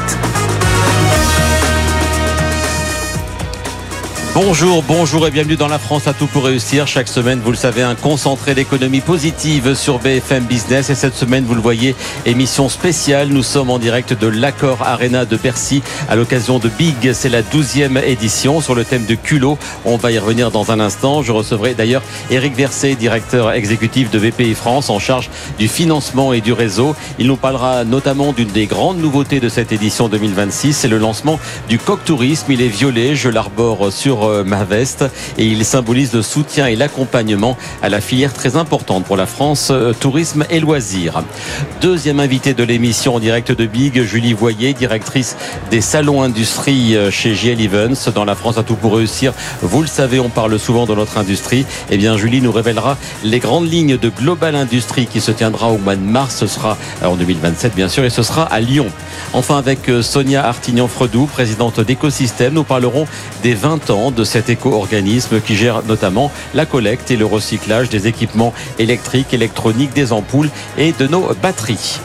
Bonjour et bienvenue dans La France a tout pour réussir. Chaque semaine, vous le savez, un concentré d'économie positive sur BFM Business. Et cette semaine, vous le voyez, émission spéciale. Nous sommes en direct de l'Accor Arena de Bercy à l'occasion de Big. C'est la 12e édition sur le thème de culot. On va y revenir dans un instant. Je recevrai d'ailleurs Éric Verset, directeur exécutif de BPI France en charge du financement et du réseau. Il nous parlera notamment d'une des grandes nouveautés de cette édition 2026. C'est le lancement du Coq Tourisme. Il est violet, je l'arbore sur ma veste et il symbolise le soutien et l'accompagnement à la filière très importante pour la France, tourisme et loisirs. Deuxième invité de l'émission en direct de Big, Julie Voyer, directrice des salons industrie chez JL Events dans La France a tout pour réussir. Vous le savez, on parle souvent de notre industrie. Eh bien, Julie nous révélera les grandes lignes de Global Industrie qui se tiendra au mois de mars. Ce sera en 2027, bien sûr, et ce sera à Lyon. Enfin, avec Sonia Artignan-Fredou, présidente d'Écosystème, nous parlerons des 20 ans de cet éco-organisme qui gère notamment la collecte et le recyclage des équipements électriques, électroniques, des ampoules et de nos batteries.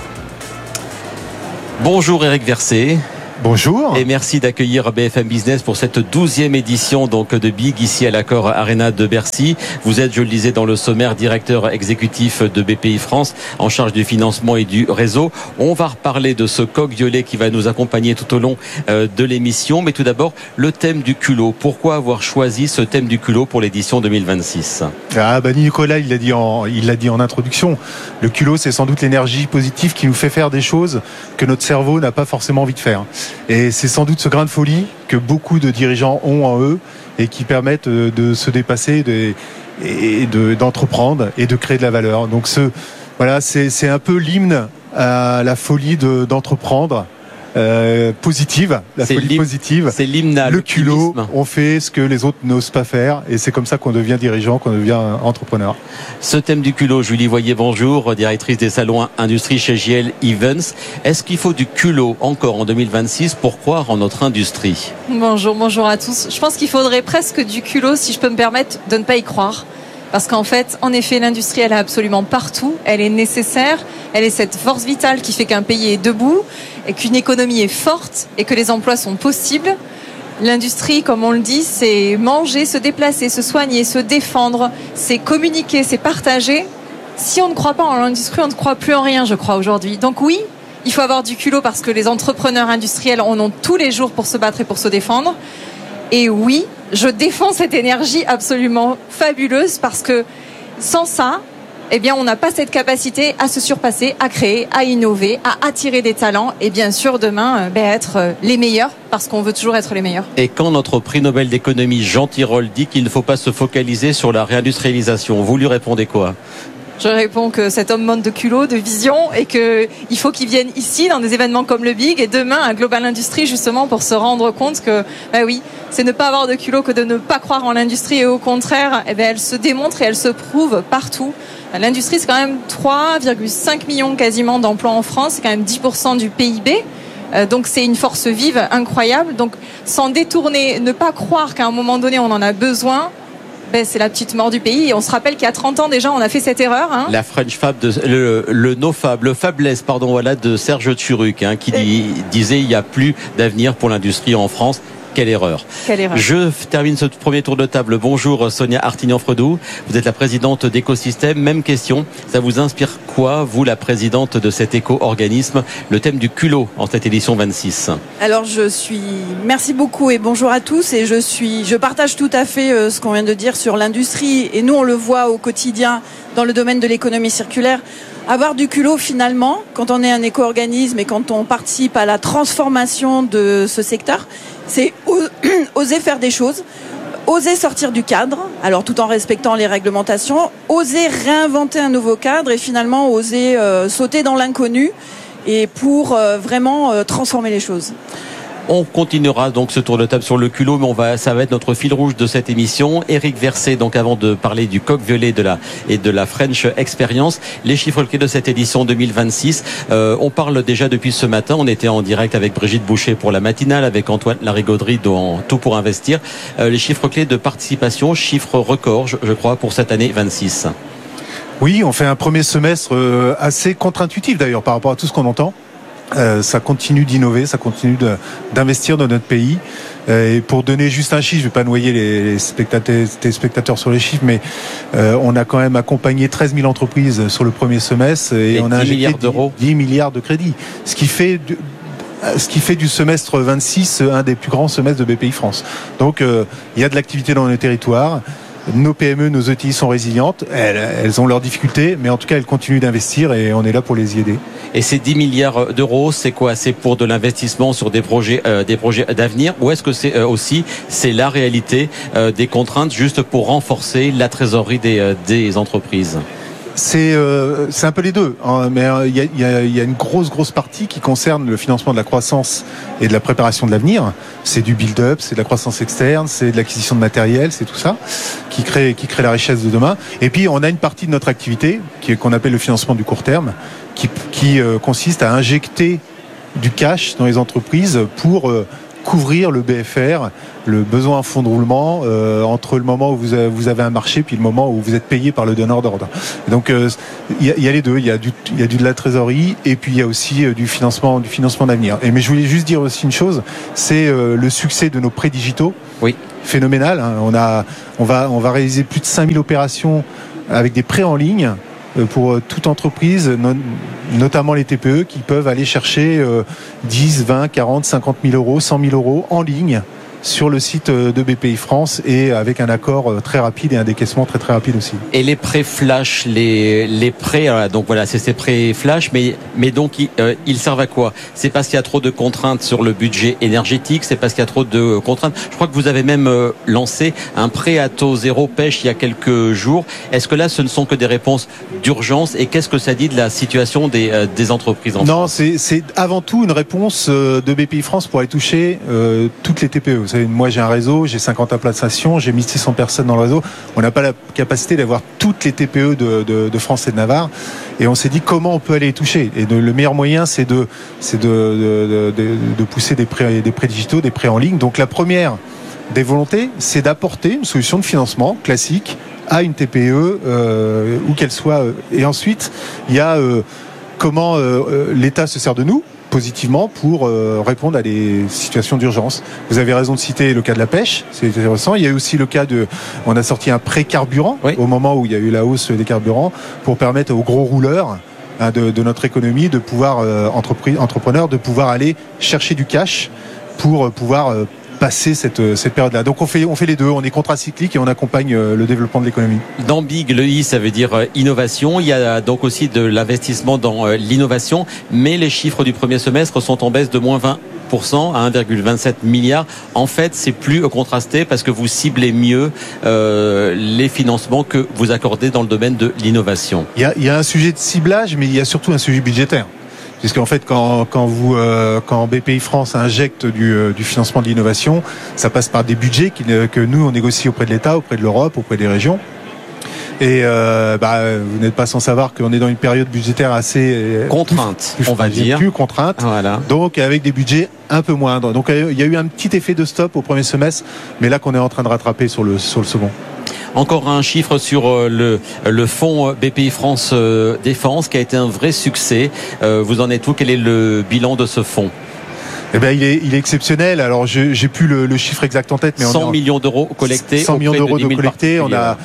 Bonjour Eric Verset. Bonjour. Et merci d'accueillir BFM Business pour cette 12e édition donc de Big ici à l'Accor Arena de Bercy. Vous êtes, je le disais dans le sommaire, directeur exécutif de BPI France en charge du financement et du réseau. On va reparler de ce coq violet qui va nous accompagner tout au long de l'émission. Mais tout d'abord, le thème du culot. Pourquoi avoir choisi ce thème du culot pour l'édition 2026 ? Nicolas, il l'a dit en introduction. Le culot, c'est sans doute l'énergie positive qui nous fait faire des choses que notre cerveau n'a pas forcément envie de faire. Et c'est sans doute ce grain de folie que beaucoup de dirigeants ont en eux et qui permettent de se dépasser et d'entreprendre et de créer de la valeur. Donc c'est un peu l'hymne à la folie d'entreprendre. Positive, positive. C'est l'hymne à le culot. On fait ce que les autres n'osent pas faire, et c'est comme ça qu'on devient dirigeant, qu'on devient entrepreneur. Ce thème du culot, Julie Voyer, bonjour, directrice des salons industrie chez JL Events. Est-ce qu'il faut du culot encore en 2026 pour croire en notre industrie ? Bonjour à tous. Je pense qu'il faudrait presque du culot, si je peux me permettre, de ne pas y croire. Parce qu'en fait, en effet, l'industrie, elle est absolument partout. Elle est nécessaire. Elle est cette force vitale qui fait qu'un pays est debout et qu'une économie est forte et que les emplois sont possibles. L'industrie, comme on le dit, c'est manger, se déplacer, se soigner, se défendre. C'est communiquer, c'est partager. Si on ne croit pas en l'industrie, on ne croit plus en rien, je crois, aujourd'hui. Donc oui, il faut avoir du culot parce que les entrepreneurs industriels en ont tous les jours pour se battre et pour se défendre. Et oui, je défends cette énergie absolument fabuleuse parce que sans ça, on n'a pas cette capacité à se surpasser, à créer, à innover, à attirer des talents et bien sûr demain être les meilleurs parce qu'on veut toujours être les meilleurs. Et quand notre prix Nobel d'économie Jean Tirole dit qu'il ne faut pas se focaliser sur la réindustrialisation, vous lui répondez quoi ? Je réponds que cet homme manque de culot, de vision et qu'il faut qu'il vienne ici dans des événements comme le Big et demain à Global Industrie justement pour se rendre compte que oui, c'est ne pas avoir de culot que de ne pas croire en l'industrie et au contraire, elle se démontre et elle se prouve partout. L'industrie, c'est quand même 3,5 millions quasiment d'emplois en France, c'est quand même 10% du PIB. Donc c'est une force vive incroyable. Donc sans détourner, ne pas croire qu'à un moment donné on en a besoin. C'est la petite mort du pays. Et on se rappelle qu'il y a 30 ans déjà, on a fait cette erreur. La French Fab, le Fabless, de Serge Tsuruc, qui disait il n'y a plus d'avenir pour l'industrie en France. Quelle erreur. Je termine ce premier tour de table. Bonjour Sonia Artignan-Fredoux. Vous êtes la présidente d'Écosystème. Même question. Ça vous inspire quoi, vous, la présidente de cet éco-organisme, le thème du culot en cette édition 26 ? Alors merci beaucoup et bonjour à tous. Et je partage tout à fait ce qu'on vient de dire sur l'industrie. Et nous, on le voit au quotidien dans le domaine de l'économie circulaire. Avoir du culot finalement, quand on est un éco-organisme et quand on participe à la transformation de ce secteur, c'est oser faire des choses, oser sortir du cadre, alors tout en respectant les réglementations, oser réinventer un nouveau cadre et finalement oser sauter dans l'inconnu et pour vraiment transformer les choses. On continuera donc ce tour de table sur le culot, mais ça va être notre fil rouge de cette émission. Eric Verset, donc avant de parler du coq violet et de la French Experience, les chiffres clés de cette édition 2026. On parle déjà depuis ce matin. On était en direct avec Brigitte Boucher pour la matinale, avec Antoine Larigauderie dans Tout pour investir. Les chiffres clés de participation, chiffres records, je crois, pour cette année 26. Oui, on fait un premier semestre assez contre-intuitif d'ailleurs par rapport à tout ce qu'on entend. Ça continue d'innover, ça continue d'investir dans notre pays. Et pour donner juste un chiffre, je ne vais pas noyer les spectateurs sur les chiffres, mais on a quand même accompagné 13 000 entreprises sur le premier semestre et on a injecté 10 milliards de crédits. Ce qui fait du semestre 26 un des plus grands semestres de BPI France. Donc il y a de l'activité dans nos territoires. Nos PME, nos ETI sont résilientes, elles ont leurs difficultés, mais en tout cas elles continuent d'investir et on est là pour les y aider. Et ces 10 milliards d'euros, c'est quoi ? C'est pour de l'investissement sur des projets d'avenir, ou est-ce que c'est la réalité des contraintes juste pour renforcer la trésorerie des entreprises ? C'est un peu les deux, hein, mais il y a une grosse partie qui concerne le financement de la croissance et de la préparation de l'avenir. C'est du build-up, c'est de la croissance externe, c'est de l'acquisition de matériel, c'est tout ça qui crée la richesse de demain. Et puis on a une partie de notre activité qu'on appelle le financement du court terme, qui consiste à injecter du cash dans les entreprises pour couvrir le BFR, le besoin en fonds de roulement entre le moment où vous avez un marché puis le moment où vous êtes payé par le donneur d'ordre. Donc il y a les deux, il y a de la trésorerie et puis il y a aussi du financement d'avenir. Mais je voulais juste dire aussi une chose, c'est le succès de nos prêts digitaux. Oui. Phénoménal. Hein. On va réaliser plus de 5000 opérations avec des prêts en ligne pour toute entreprise, notamment les TPE, qui peuvent aller chercher 10, 20, 40, 50 000 euros, 100 000 euros en ligne sur le site de BPI France et avec un accord très rapide et un décaissement très très rapide aussi. Et les prêts flash, les prêts, donc voilà, c'est ces prêts flash, mais donc ils servent à quoi? C'est parce qu'il y a trop de contraintes sur le budget énergétique, c'est parce qu'il y a trop de contraintes. Je crois que vous avez même lancé un prêt à taux zéro pêche il y a quelques jours. Est-ce que là, ce ne sont que des réponses d'urgence et qu'est-ce que ça dit de la situation des entreprises en France? Non, c'est avant tout une réponse de BPI France pour aller toucher toutes les TPE. Vous savez, moi j'ai un réseau, j'ai 50 implantations, j'ai 1600 personnes dans le réseau. On n'a pas la capacité d'avoir toutes les TPE de France et de Navarre. Et on s'est dit comment on peut aller les toucher. Et le meilleur moyen, c'est de pousser des prêts digitaux, des prêts en ligne. Donc la première des volontés, c'est d'apporter une solution de financement classique à une TPE où qu'elle soit. Et ensuite, il y a comment l'État se sert de nous positivement pour répondre à des situations d'urgence. Vous avez raison de citer le cas de la pêche, c'est intéressant. Il y a eu aussi le cas on a sorti un prêt carburant au moment où il y a eu la hausse des carburants pour permettre aux gros rouleurs de notre économie de pouvoir, entrepreneurs, de pouvoir aller chercher du cash pour pouvoir passer cette période-là. Donc on fait les deux, on est contracyclique et on accompagne le développement de l'économie. Dans Big, le I, ça veut dire innovation. Il y a donc aussi de l'investissement dans l'innovation, mais les chiffres du premier semestre sont en baisse de moins 20% à 1,27 milliard. En fait, c'est plus contrasté parce que vous ciblez mieux les financements que vous accordez dans le domaine de l'innovation. Il y a un sujet de ciblage, mais il y a surtout un sujet budgétaire. Puisqu'en fait, quand BPI France injecte du financement de l'innovation, ça passe par des budgets que nous, on négocie auprès de l'État, auprès de l'Europe, auprès des régions. Et vous n'êtes pas sans savoir qu'on est dans une période budgétaire assez contrainte, on va dire. Plus contrainte. Voilà. Donc avec des budgets un peu moindres. Donc il y a eu un petit effet de stop au premier semestre, mais là qu'on est en train de rattraper sur le second. Encore un chiffre sur le fonds BPI France Défense qui a été un vrai succès. Vous en êtes où? Quel est le bilan de ce fonds? Eh ben, il est exceptionnel. Alors, j'ai plus le chiffre exact en tête, mais 100 millions d'euros collectés. 100 millions d'euros collectés.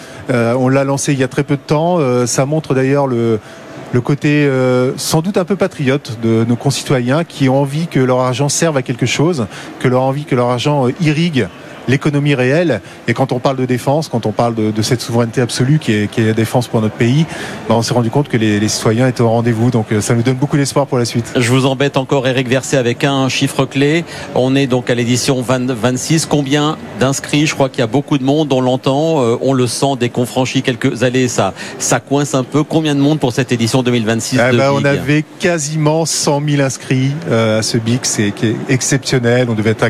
On l'a lancé il y a très peu de temps. Ça montre d'ailleurs le côté sans doute un peu patriote de nos concitoyens qui ont envie que leur argent serve à quelque chose, que leur argent irrigue l'économie réelle. Et quand on parle de défense, quand on parle de cette souveraineté absolue qui est la défense pour notre pays, on s'est rendu compte que les citoyens étaient au rendez-vous. Donc ça nous donne beaucoup d'espoir pour la suite. Je vous embête encore, Eric Verset, avec un chiffre clé. On est donc à l'édition 26. Combien d'inscrits? Je crois qu'il y a beaucoup de monde, on l'entend, on le sent dès qu'on franchit quelques allées, ça coince un peu. Combien de monde pour cette édition 2026 de BIG? On avait quasiment 100 000 inscrits à ce BIG, qui est exceptionnel. On devait être à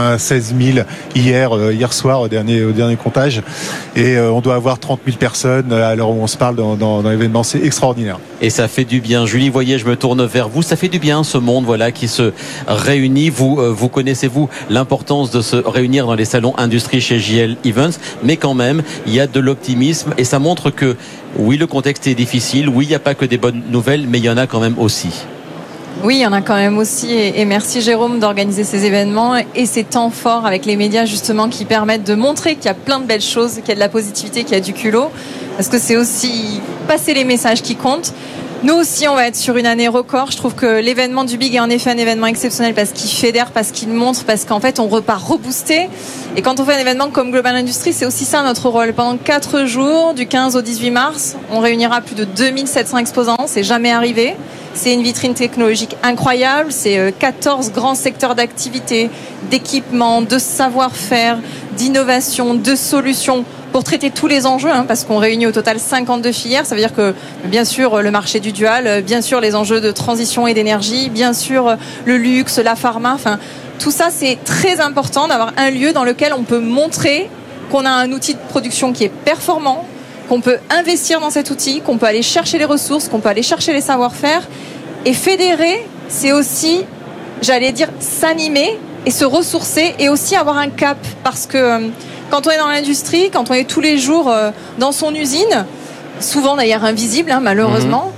96 000 hier soir au dernier comptage, et on doit avoir 30 000 personnes à l'heure où on se parle dans l'événement. C'est extraordinaire. Et ça fait du bien. Julie Voyer, je me tourne vers vous. Ça fait du bien, ce monde qui se réunit. Vous connaissez-vous l'importance de se réunir dans les salons industrie chez JL Events, mais quand même il y a de l'optimisme et ça montre que oui, le contexte est difficile, oui, il n'y a pas que des bonnes nouvelles, mais il y en a quand même aussi. Oui, il y en a quand même aussi, et merci Jérôme d'organiser ces événements et ces temps forts avec les médias justement qui permettent de montrer qu'il y a plein de belles choses, qu'il y a de la positivité, qu'il y a du culot, parce que c'est aussi passer les messages qui comptent. Nous aussi, on va être sur une année record. Je trouve que l'événement du Big est en effet un événement exceptionnel parce qu'il fédère, parce qu'il montre, parce qu'en fait, on repart reboosté. Et quand on fait un événement comme Global Industries, c'est aussi ça notre rôle. Pendant 4 jours, du 15 au 18 mars, on réunira plus de 2700 exposants. C'est jamais arrivé. C'est une vitrine technologique incroyable. C'est 14 grands secteurs d'activité, d'équipement, de savoir-faire, d'innovation, de solutions pour traiter tous les enjeux, parce qu'on réunit au total 52 filières. Ça veut dire que, bien sûr, le marché du dual, bien sûr, les enjeux de transition et d'énergie, bien sûr, le luxe, la pharma, tout ça, c'est très important d'avoir un lieu dans lequel on peut montrer qu'on a un outil de production qui est performant, qu'on peut investir dans cet outil, qu'on peut aller chercher les ressources, qu'on peut aller chercher les savoir-faire. Et fédérer, c'est aussi, j'allais dire, s'animer et se ressourcer et aussi avoir un cap. Parce que quand on est dans l'industrie, quand on est tous les jours dans son usine, souvent d'ailleurs invisible, malheureusement,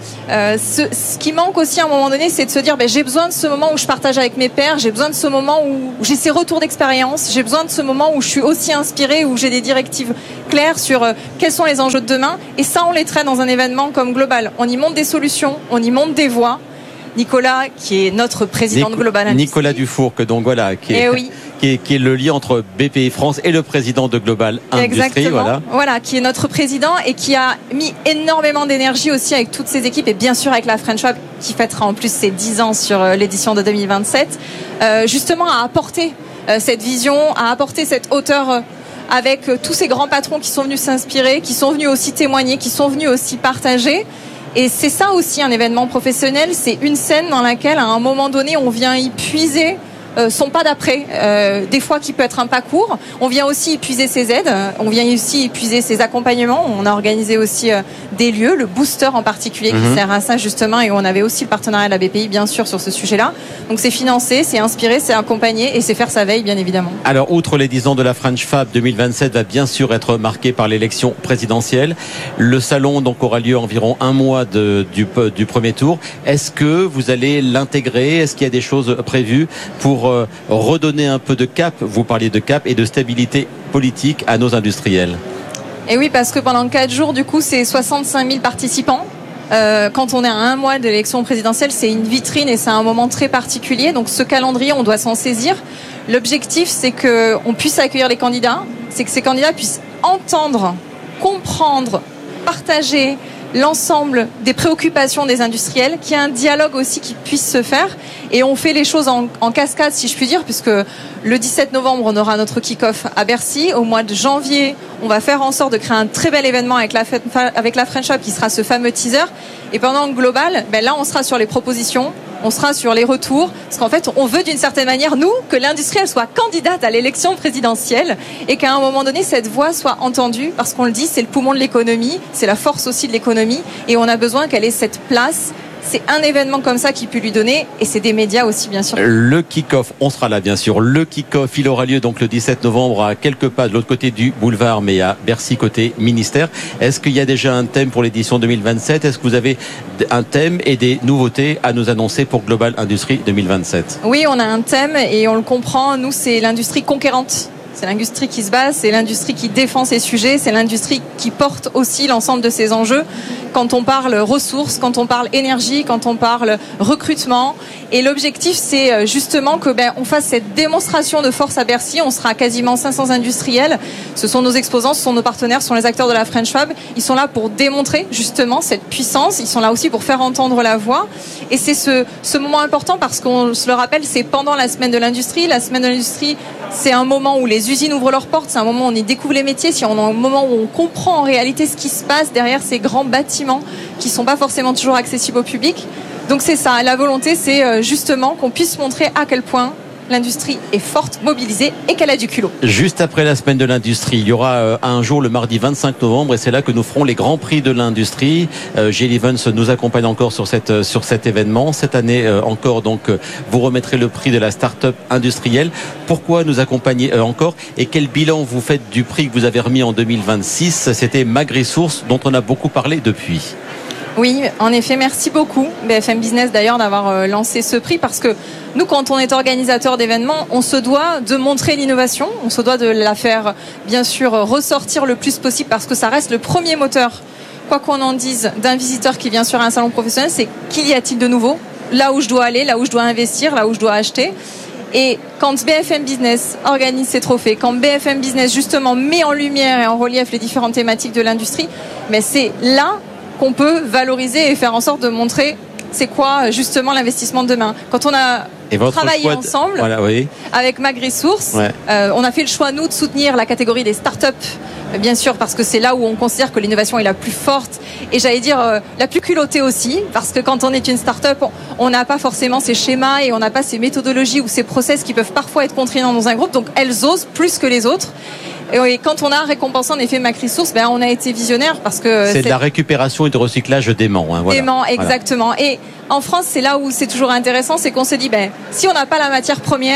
ce qui manque aussi à un moment donné, c'est de se dire j'ai besoin de ce moment où je partage avec mes pairs, j'ai besoin de ce moment où j'ai ces retours d'expérience, j'ai besoin de ce moment où je suis aussi inspirée, où j'ai des directives claires sur quels sont les enjeux de demain. Et ça, on les traite dans un événement comme Global. On y monte des solutions, on y monte des voix. Nicolas, qui est notre président de Global Industrie. Nicolas Dufour, donc voilà, qui est le lien entre BPI France et le président de Global Industrie. Exactement. Voilà, qui est notre président et qui a mis énormément d'énergie aussi avec toutes ses équipes et bien sûr avec la French Web qui fêtera en plus ses 10 ans sur l'édition de 2027, justement à apporter cette vision, à apporter cette hauteur avec tous ces grands patrons qui sont venus s'inspirer, qui sont venus aussi témoigner, qui sont venus aussi partager. Et c'est ça aussi un événement professionnel, c'est une scène dans laquelle à un moment donné on vient y puiser son pas d'après, des fois qui peut être un pas court. On vient aussi épuiser ses aides, on vient aussi épuiser ses accompagnements. On a organisé aussi des lieux, le booster en particulier qui sert à ça justement, et on avait aussi le partenariat de la BPI bien sûr sur ce sujet-là. Donc c'est financé, c'est inspiré, c'est accompagné et c'est faire sa veille bien évidemment. Alors outre les 10 ans de la French Fab, 2027 va bien sûr être marqué par l'élection présidentielle. Le salon donc aura lieu environ un mois du premier tour. Est-ce que vous allez l'intégrer? Est-ce qu'il y a des choses prévues pour redonner un peu de cap, vous parliez de cap et de stabilité politique à nos industriels? Et oui, parce que pendant 4 jours, du coup, c'est 65 000 participants. Quand on est à un mois de l'élection présidentielle, c'est une vitrine et c'est un moment très particulier. Donc ce calendrier, on doit s'en saisir. L'objectif, c'est qu'on puisse accueillir les candidats, c'est que ces candidats puissent entendre, comprendre, partager l'ensemble des préoccupations des industriels, qu'il y ait un dialogue aussi qui puisse se faire. Et on fait les choses en cascade, si je puis dire, puisque le 17 novembre, on aura notre kick-off à Bercy. Au mois de janvier, on va faire en sorte de créer un très bel événement avec la French Hub qui sera ce fameux teaser. Et pendant Global, là, on sera sur les propositions, on sera sur les retours, parce qu'en fait, on veut d'une certaine manière, nous, que l'industriel soit candidate à l'élection présidentielle et qu'à un moment donné, cette voix soit entendue, parce qu'on le dit, c'est le poumon de l'économie, c'est la force aussi de l'économie, et on a besoin qu'elle ait cette place. C'est un événement comme ça qui peut lui donner, et c'est des médias aussi, bien sûr. Le kick-off, on sera là, bien sûr. Le kick-off, il aura lieu donc le 17 novembre à quelques pas de l'autre côté du boulevard, mais à Bercy, côté ministère. Est-ce qu'il y a déjà un thème pour l'édition 2027? Est-ce que vous avez un thème et des nouveautés à nous annoncer pour Global Industrie 2027? Oui, on a un thème et on le comprend. Nous, c'est l'industrie conquérante. C'est l'industrie qui se bat, c'est l'industrie qui défend ses sujets, c'est l'industrie qui porte aussi l'ensemble de ses enjeux. Quand on parle ressources, quand on parle énergie, quand on parle recrutement. Et l'objectif, c'est justement que on fasse cette démonstration de force à Bercy. On sera quasiment 500 industriels. Ce sont nos exposants, ce sont nos partenaires, ce sont les acteurs de la French Fab. Ils sont là pour démontrer justement cette puissance. Ils sont là aussi pour faire entendre la voix. Et c'est ce moment important parce qu'on se le rappelle, c'est pendant la semaine de l'industrie. La semaine de l'industrie, c'est un moment où les usines ouvrent leurs portes. C'est un moment où on y découvre les métiers. C'est un moment où on comprend en réalité ce qui se passe derrière ces grands bâtiments qui sont pas forcément toujours accessibles au public. Donc c'est ça, la volonté, c'est justement qu'on puisse montrer à quel point l'industrie est forte, mobilisée et qu'elle a du culot. Juste après la semaine de l'industrie, il y aura un jour le mardi 25 novembre et c'est là que nous ferons les grands prix de l'industrie. Gilles Evans nous accompagne encore sur cet événement. Cette année encore, donc, vous remettrez le prix de la start-up industrielle. Pourquoi nous accompagner encore et quel bilan vous faites du prix que vous avez remis en 2026? C'était MagResource dont on a beaucoup parlé depuis. Oui, en effet, merci beaucoup BFM Business d'ailleurs d'avoir lancé ce prix parce que nous, quand on est organisateur d'événements, on se doit de montrer l'innovation, on se doit de la faire bien sûr ressortir le plus possible parce que ça reste le premier moteur, quoi qu'on en dise, d'un visiteur qui vient sur un salon professionnel, c'est qu'il y a-t-il de nouveau, là où je dois aller, là où je dois investir, là où je dois acheter. Et quand BFM Business organise ces trophées, quand BFM Business justement met en lumière et en relief les différentes thématiques de l'industrie, mais c'est là qu'on peut valoriser et faire en sorte de montrer c'est quoi justement l'investissement de demain. Quand on a travaillé ensemble avec MagResource, on a fait le choix nous de soutenir la catégorie des startups, bien sûr parce que c'est là où on considère que l'innovation est la plus forte et j'allais dire la plus culottée aussi parce que quand on est une startup, on n'a pas forcément ces schémas et on n'a pas ces méthodologies ou ces process qui peuvent parfois être contraignants dans un groupe, donc elles osent plus que les autres. Et quand on a récompensé en effet MagResource, on a été visionnaire parce que c'est de la récupération et de recyclage d'aimants. D'aimants, exactement. Et en France, c'est là où c'est toujours intéressant, c'est qu'on se dit, si on n'a pas la matière première,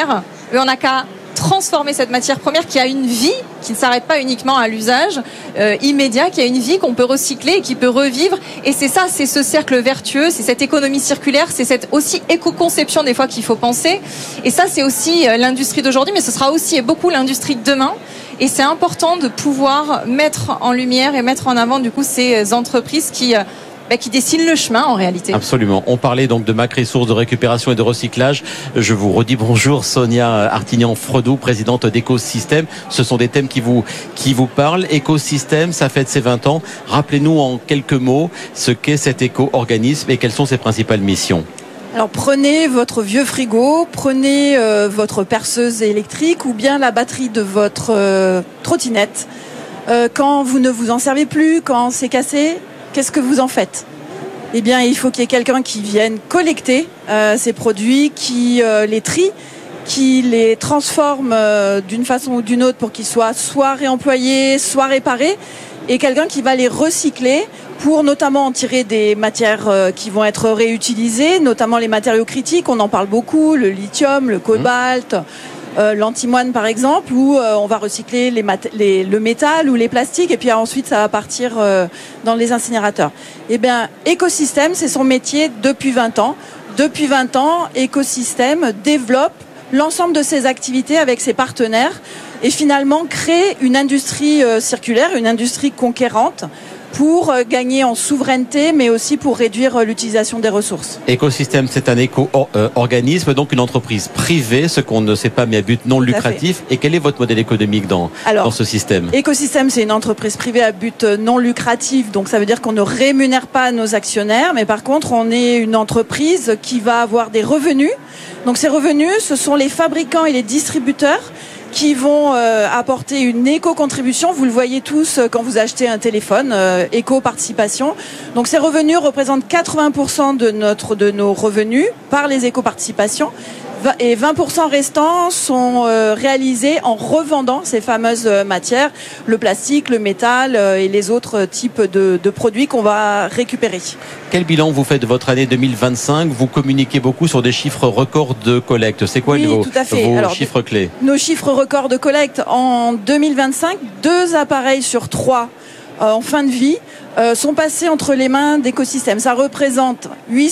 on n'a qu'à transformer cette matière première qui a une vie, qui ne s'arrête pas uniquement à l'usage immédiat, qui a une vie qu'on peut recycler et qui peut revivre. Et c'est ça, c'est ce cercle vertueux, c'est cette économie circulaire, c'est cette aussi éco-conception des fois qu'il faut penser. Et ça, c'est aussi l'industrie d'aujourd'hui, mais ce sera aussi et beaucoup l'industrie de demain. Et c'est important de pouvoir mettre en lumière et mettre en avant du coup ces entreprises qui dessinent le chemin en réalité. Absolument. On parlait donc de macro-ressources, de récupération et de recyclage. Je vous redis bonjour Sonia Artignan-Fredou, présidente d'Écosystème. Ce sont des thèmes qui vous parlent. Écosystème, ça fête ses 20 ans. Rappelez-nous en quelques mots ce qu'est cet éco-organisme et quelles sont ses principales missions. Alors prenez votre vieux frigo, prenez votre perceuse électrique ou bien la batterie de votre trottinette. Quand vous ne vous en servez plus, quand c'est cassé, qu'est-ce que vous en faites ? Eh bien, il faut qu'il y ait quelqu'un qui vienne collecter ces produits, qui les trie, qui les transforme d'une façon ou d'une autre pour qu'ils soient soit réemployés, soit réparés, et quelqu'un qui va les recycler pour notamment en tirer des matières qui vont être réutilisées, notamment les matériaux critiques, on en parle beaucoup, le lithium, le cobalt, l'antimoine par exemple, où on va recycler le métal ou les plastiques, et puis ensuite ça va partir dans les incinérateurs. Eh bien, Écosystème, c'est son métier depuis 20 ans. Depuis 20 ans, Écosystème développe l'ensemble de ses activités avec ses partenaires et finalement crée une industrie circulaire, une industrie conquérante pour gagner en souveraineté, mais aussi pour réduire l'utilisation des ressources. Écosystème, c'est un éco-organisme, donc une entreprise privée, ce qu'on ne sait pas, mais à but non lucratif. Et quel est votre modèle économique dans ce système ? Écosystème, c'est une entreprise privée à but non lucratif, donc ça veut dire qu'on ne rémunère pas nos actionnaires, mais par contre, on est une entreprise qui va avoir des revenus. Donc ces revenus, ce sont les fabricants et les distributeurs qui vont apporter une éco-contribution. Vous le voyez tous quand vous achetez un téléphone, éco-participation. Donc ces revenus représentent 80% de nos revenus par les éco-participations. Et 20% restants sont réalisés en revendant ces fameuses matières, le plastique, le métal et les autres types de produits qu'on va récupérer. Quel bilan vous faites de votre année 2025 ? Vous communiquez beaucoup sur des chiffres records de collecte. C'est quoi vos chiffres clés ? Nos chiffres records de collecte en 2025, 2 appareils sur 3 en fin de vie sont passés entre les mains d'Écosystème. Ça représente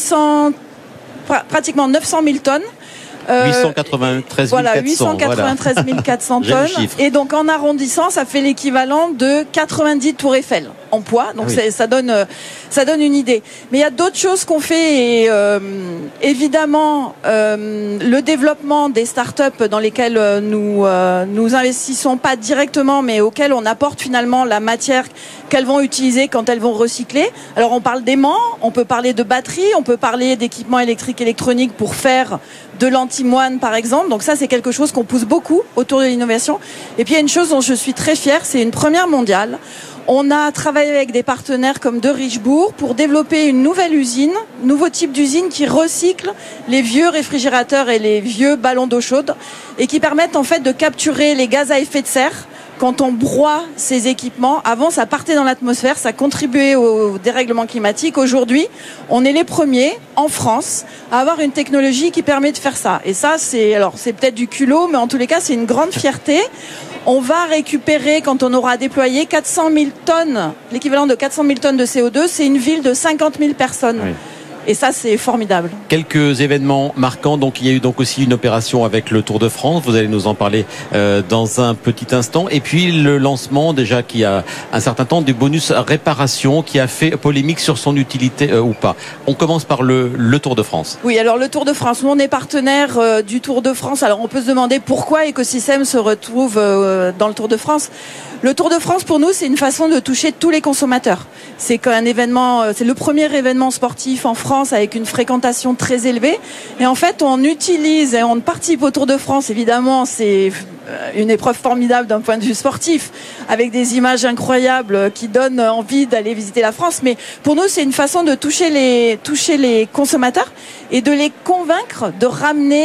pratiquement 900 000 tonnes. 893 400 tonnes. Et donc en arrondissant, ça fait l'équivalent de 90 tours Eiffel en poids. Donc ça donne une idée. Mais il y a d'autres choses qu'on fait. Et évidemment, le développement des startups dans lesquelles nous investissons pas directement, mais auxquelles on apporte finalement la matière qu'elles vont utiliser quand elles vont recycler. Alors on parle d'aimants, on peut parler de batteries, on peut parler d'équipements électriques, électroniques pour faire de l'antimoine par exemple. Donc ça c'est quelque chose qu'on pousse beaucoup autour de l'innovation. Et puis il y a une chose dont je suis très fière, c'est une première mondiale. On a travaillé avec des partenaires comme de Richebourg pour développer une nouvelle usine, nouveau type d'usine qui recycle les vieux réfrigérateurs et les vieux ballons d'eau chaude et qui permettent en fait de capturer les gaz à effet de serre. Quand on broie ces équipements, avant ça partait dans l'atmosphère, ça contribuait au dérèglement climatique. Aujourd'hui, on est les premiers en France à avoir une technologie qui permet de faire ça. Et ça, c'est peut-être du culot, mais en tous les cas, c'est une grande fierté. On va récupérer, quand on aura déployé 400 000 tonnes, l'équivalent de 400 000 tonnes de CO2, c'est une ville de 50 000 personnes. Oui. Et ça, c'est formidable. Quelques événements marquants. Donc, il y a eu donc aussi une opération avec le Tour de France. Vous allez nous en parler dans un petit instant. Et puis, le lancement, déjà, qui a un certain temps, du bonus réparation, qui a fait polémique sur son utilité ou pas. On commence par le Tour de France. Oui, alors le Tour de France. Nous, on est partenaire du Tour de France. Alors, on peut se demander pourquoi Écosystème se retrouve dans le Tour de France. Le Tour de France, pour nous, c'est une façon de toucher tous les consommateurs. C'est un événement, c'est le premier événement sportif en France avec une fréquentation très élevée. Et en fait, on utilise et on participe au Tour de France. Évidemment, c'est une épreuve formidable d'un point de vue sportif, avec des images incroyables qui donnent envie d'aller visiter la France. Mais pour nous, c'est une façon de toucher les consommateurs et de les convaincre de ramener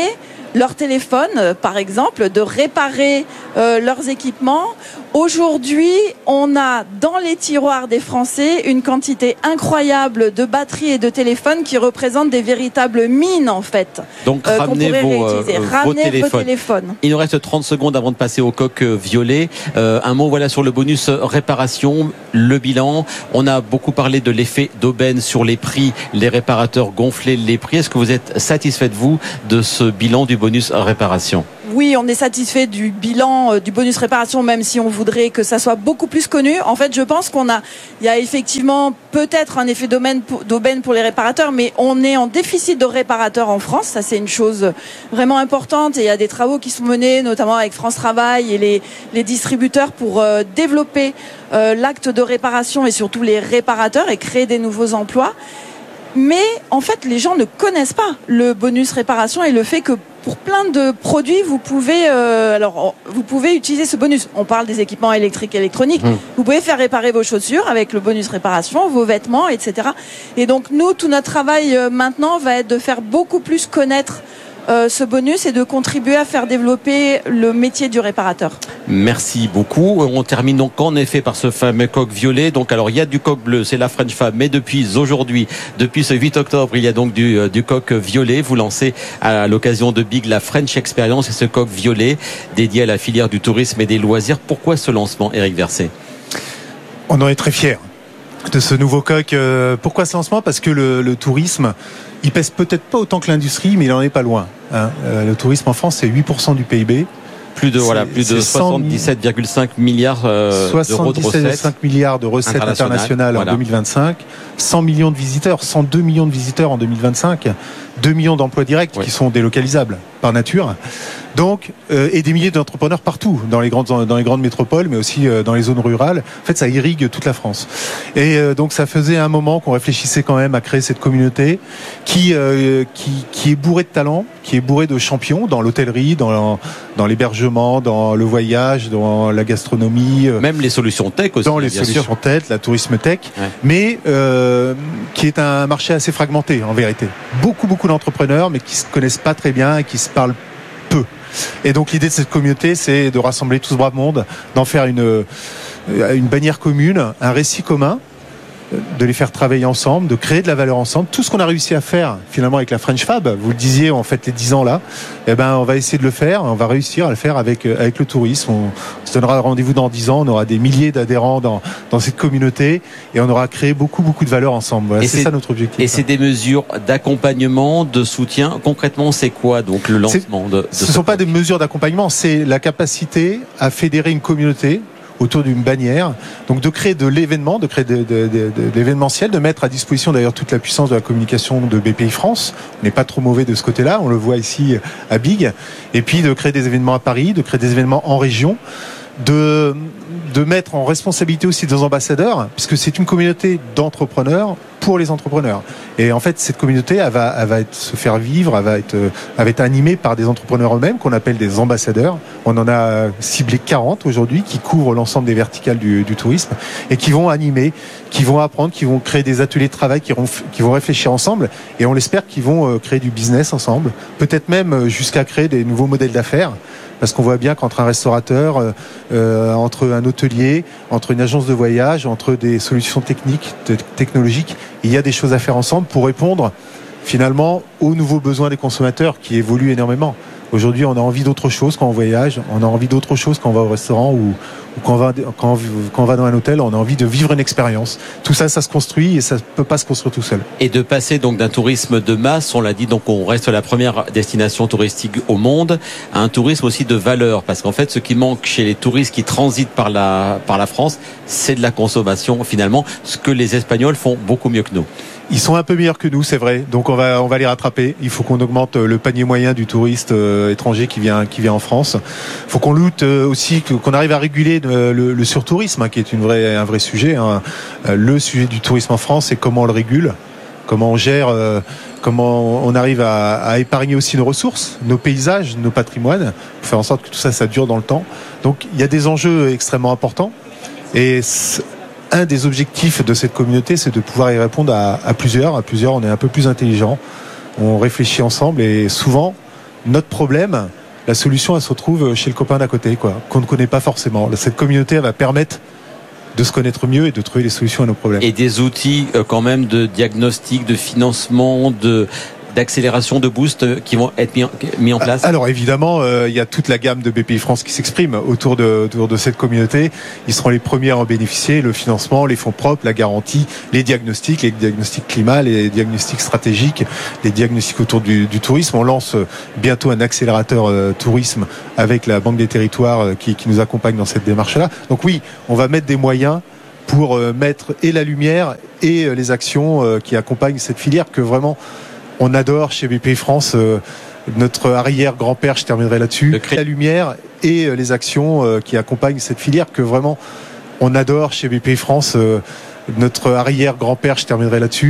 leur téléphone, par exemple, de réparer leurs équipements. Aujourd'hui, on a dans les tiroirs des Français une quantité incroyable de batteries et de téléphones qui représentent des véritables mines, en fait. Donc ramenez vos téléphones. Il nous reste 30 secondes avant de passer au coq violet. Un mot sur le bonus réparation, le bilan. On a beaucoup parlé de l'effet d'aubaine sur les prix. Les réparateurs gonflaient les prix. Est-ce que vous êtes satisfait, vous, de ce bilan du bonus réparation ? Oui, on est satisfait du bilan du bonus réparation, même si on voudrait que ça soit beaucoup plus connu. En fait, je pense il y a effectivement peut-être un effet d'aubaine pour les réparateurs, mais on est en déficit de réparateurs en France. Ça, c'est une chose vraiment importante. Et il y a des travaux qui sont menés, notamment avec France Travail et les distributeurs pour développer l'acte de réparation et surtout les réparateurs et créer des nouveaux emplois. Mais en fait, les gens ne connaissent pas le bonus réparation et le fait que pour plein de produits, vous pouvez utiliser ce bonus. On parle des équipements électriques et électroniques. Vous pouvez faire réparer vos chaussures avec le bonus réparation, vos vêtements, etc. Et donc, nous, tout notre travail maintenant va être de faire beaucoup plus connaître ce bonus et de contribuer à faire développer le métier du réparateur. Merci beaucoup. On termine donc en effet par ce fameux coq violet. Donc alors il y a du coq bleu, c'est la French Fab, mais depuis ce 8 octobre, il y a donc du coq violet. Vous lancez à l'occasion de Big la French Experience et ce coq violet dédié à la filière du tourisme et des loisirs. Pourquoi ce lancement, Eric Verset ? On en est très fiers de ce nouveau coq. Pourquoi ce lancement ? Parce que le tourisme, il pèse peut-être pas autant que l'industrie, mais il en est pas loin. Le tourisme en France, c'est 8% du PIB. Plus de 77,5 milliards d'euros de recettes. 77,5 milliards de recettes internationales en 2025. 100 millions de visiteurs, 102 millions de visiteurs en 2025. 2 millions d'emplois directs qui sont délocalisables par nature. Donc, et des milliers d'entrepreneurs partout, dans les grandes métropoles, mais aussi dans les zones rurales. En fait, ça irrigue toute la France. Et donc, ça faisait un moment qu'on réfléchissait quand même à créer cette communauté qui est bourrée de talents, qui est bourrée de champions dans l'hôtellerie, dans l'hébergement, dans le voyage, dans la gastronomie. Même les solutions tech aussi. Dans les solutions tech, la tourisme tech. Ouais. Mais qui est un marché assez fragmenté, en vérité. Beaucoup d'entrepreneurs, mais qui se connaissent pas très bien et qui se parlent peu. Et donc l'idée de cette communauté, c'est de rassembler tout ce brave monde, d'en faire une bannière commune, un récit commun, de les faire travailler ensemble, de créer de la valeur ensemble. Tout ce qu'on a réussi à faire finalement avec la French Fab, vous le disiez, on fête les 10 ans là, on va essayer de le faire, on va réussir à le faire avec le tourisme. On se donnera rendez-vous dans 10 ans, on aura des milliers d'adhérents dans cette communauté et on aura créé beaucoup de valeur ensemble. Voilà, c'est ça notre objectif. Et c'est des mesures d'accompagnement, de soutien. Concrètement, c'est quoi donc le lancement Ce ne sont pas des mesures d'accompagnement, c'est la capacité à fédérer une communauté autour d'une bannière, donc de créer de l'événement, de créer de l'événementiel, de mettre à disposition d'ailleurs toute la puissance de la communication de BPI France. On n'est pas trop mauvais de ce côté-là, on le voit ici à Big, et puis de créer des événements à Paris, de créer des événements en région, de mettre en responsabilité aussi des ambassadeurs, puisque c'est une communauté d'entrepreneurs pour les entrepreneurs. Et en fait, cette communauté, elle va se faire vivre, elle va être animée par des entrepreneurs eux-mêmes, qu'on appelle des ambassadeurs. On en a ciblé 40 aujourd'hui, qui couvrent l'ensemble des verticales du tourisme, et qui vont animer, qui vont apprendre, qui vont créer des ateliers de travail, qui vont réfléchir ensemble, et on l'espère qu'ils vont créer du business ensemble, peut-être même jusqu'à créer des nouveaux modèles d'affaires. Parce qu'on voit bien qu'entre un restaurateur, entre un hôtelier, entre une agence de voyage, entre des solutions technologiques, il y a des choses à faire ensemble pour répondre finalement aux nouveaux besoins des consommateurs qui évoluent énormément. Aujourd'hui, on a envie d'autre chose quand on voyage, on a envie d'autre chose quand on va au restaurant ou quand on va dans un hôtel, on a envie de vivre une expérience. Tout ça, ça se construit et ça ne peut pas se construire tout seul. Et de passer donc d'un tourisme de masse, on l'a dit, donc on reste la première destination touristique au monde, à un tourisme aussi de valeur. Parce qu'en fait, ce qui manque chez les touristes qui transitent par la France, c'est de la consommation finalement, ce que les Espagnols font beaucoup mieux que nous. Ils sont un peu meilleurs que nous, c'est vrai. Donc on va les rattraper. Il faut qu'on augmente le panier moyen du touriste étranger qui vient en France. Il faut qu'on lutte aussi, qu'on arrive à réguler le surtourisme, qui est un vrai sujet. Le sujet du tourisme en France, c'est comment on le régule, comment on gère, comment on arrive à épargner aussi nos ressources, nos paysages, nos patrimoines, pour faire en sorte que tout ça dure dans le temps. Donc il y a des enjeux extrêmement importants. Et un des objectifs de cette communauté, c'est de pouvoir y répondre à plusieurs. On est un peu plus intelligents, on réfléchit ensemble et souvent, notre problème, la solution, elle se retrouve chez le copain d'à côté, quoi, qu'on ne connaît pas forcément. Cette communauté, elle va permettre de se connaître mieux et de trouver les solutions à nos problèmes. Et des outils quand même de diagnostic, de financement, d'accélération, de boost qui vont être mis en place. Alors évidemment, il y a toute la gamme de BPI France qui s'exprime autour de cette communauté. Ils seront les premiers à en bénéficier, le financement, les fonds propres, la garantie, les diagnostics climat, les diagnostics stratégiques, les diagnostics autour du tourisme. On lance bientôt un accélérateur tourisme avec la Banque des Territoires qui nous accompagne dans cette démarche-là. Donc oui, on va mettre des moyens pour mettre et la lumière et les actions qui accompagnent cette filière que vraiment on adore chez BPI France. Notre arrière-grand-père, je terminerai là-dessus, la lumière et les actions qui accompagnent cette filière que vraiment on adore chez BPI France. Notre arrière-grand-père, je terminerai là-dessus.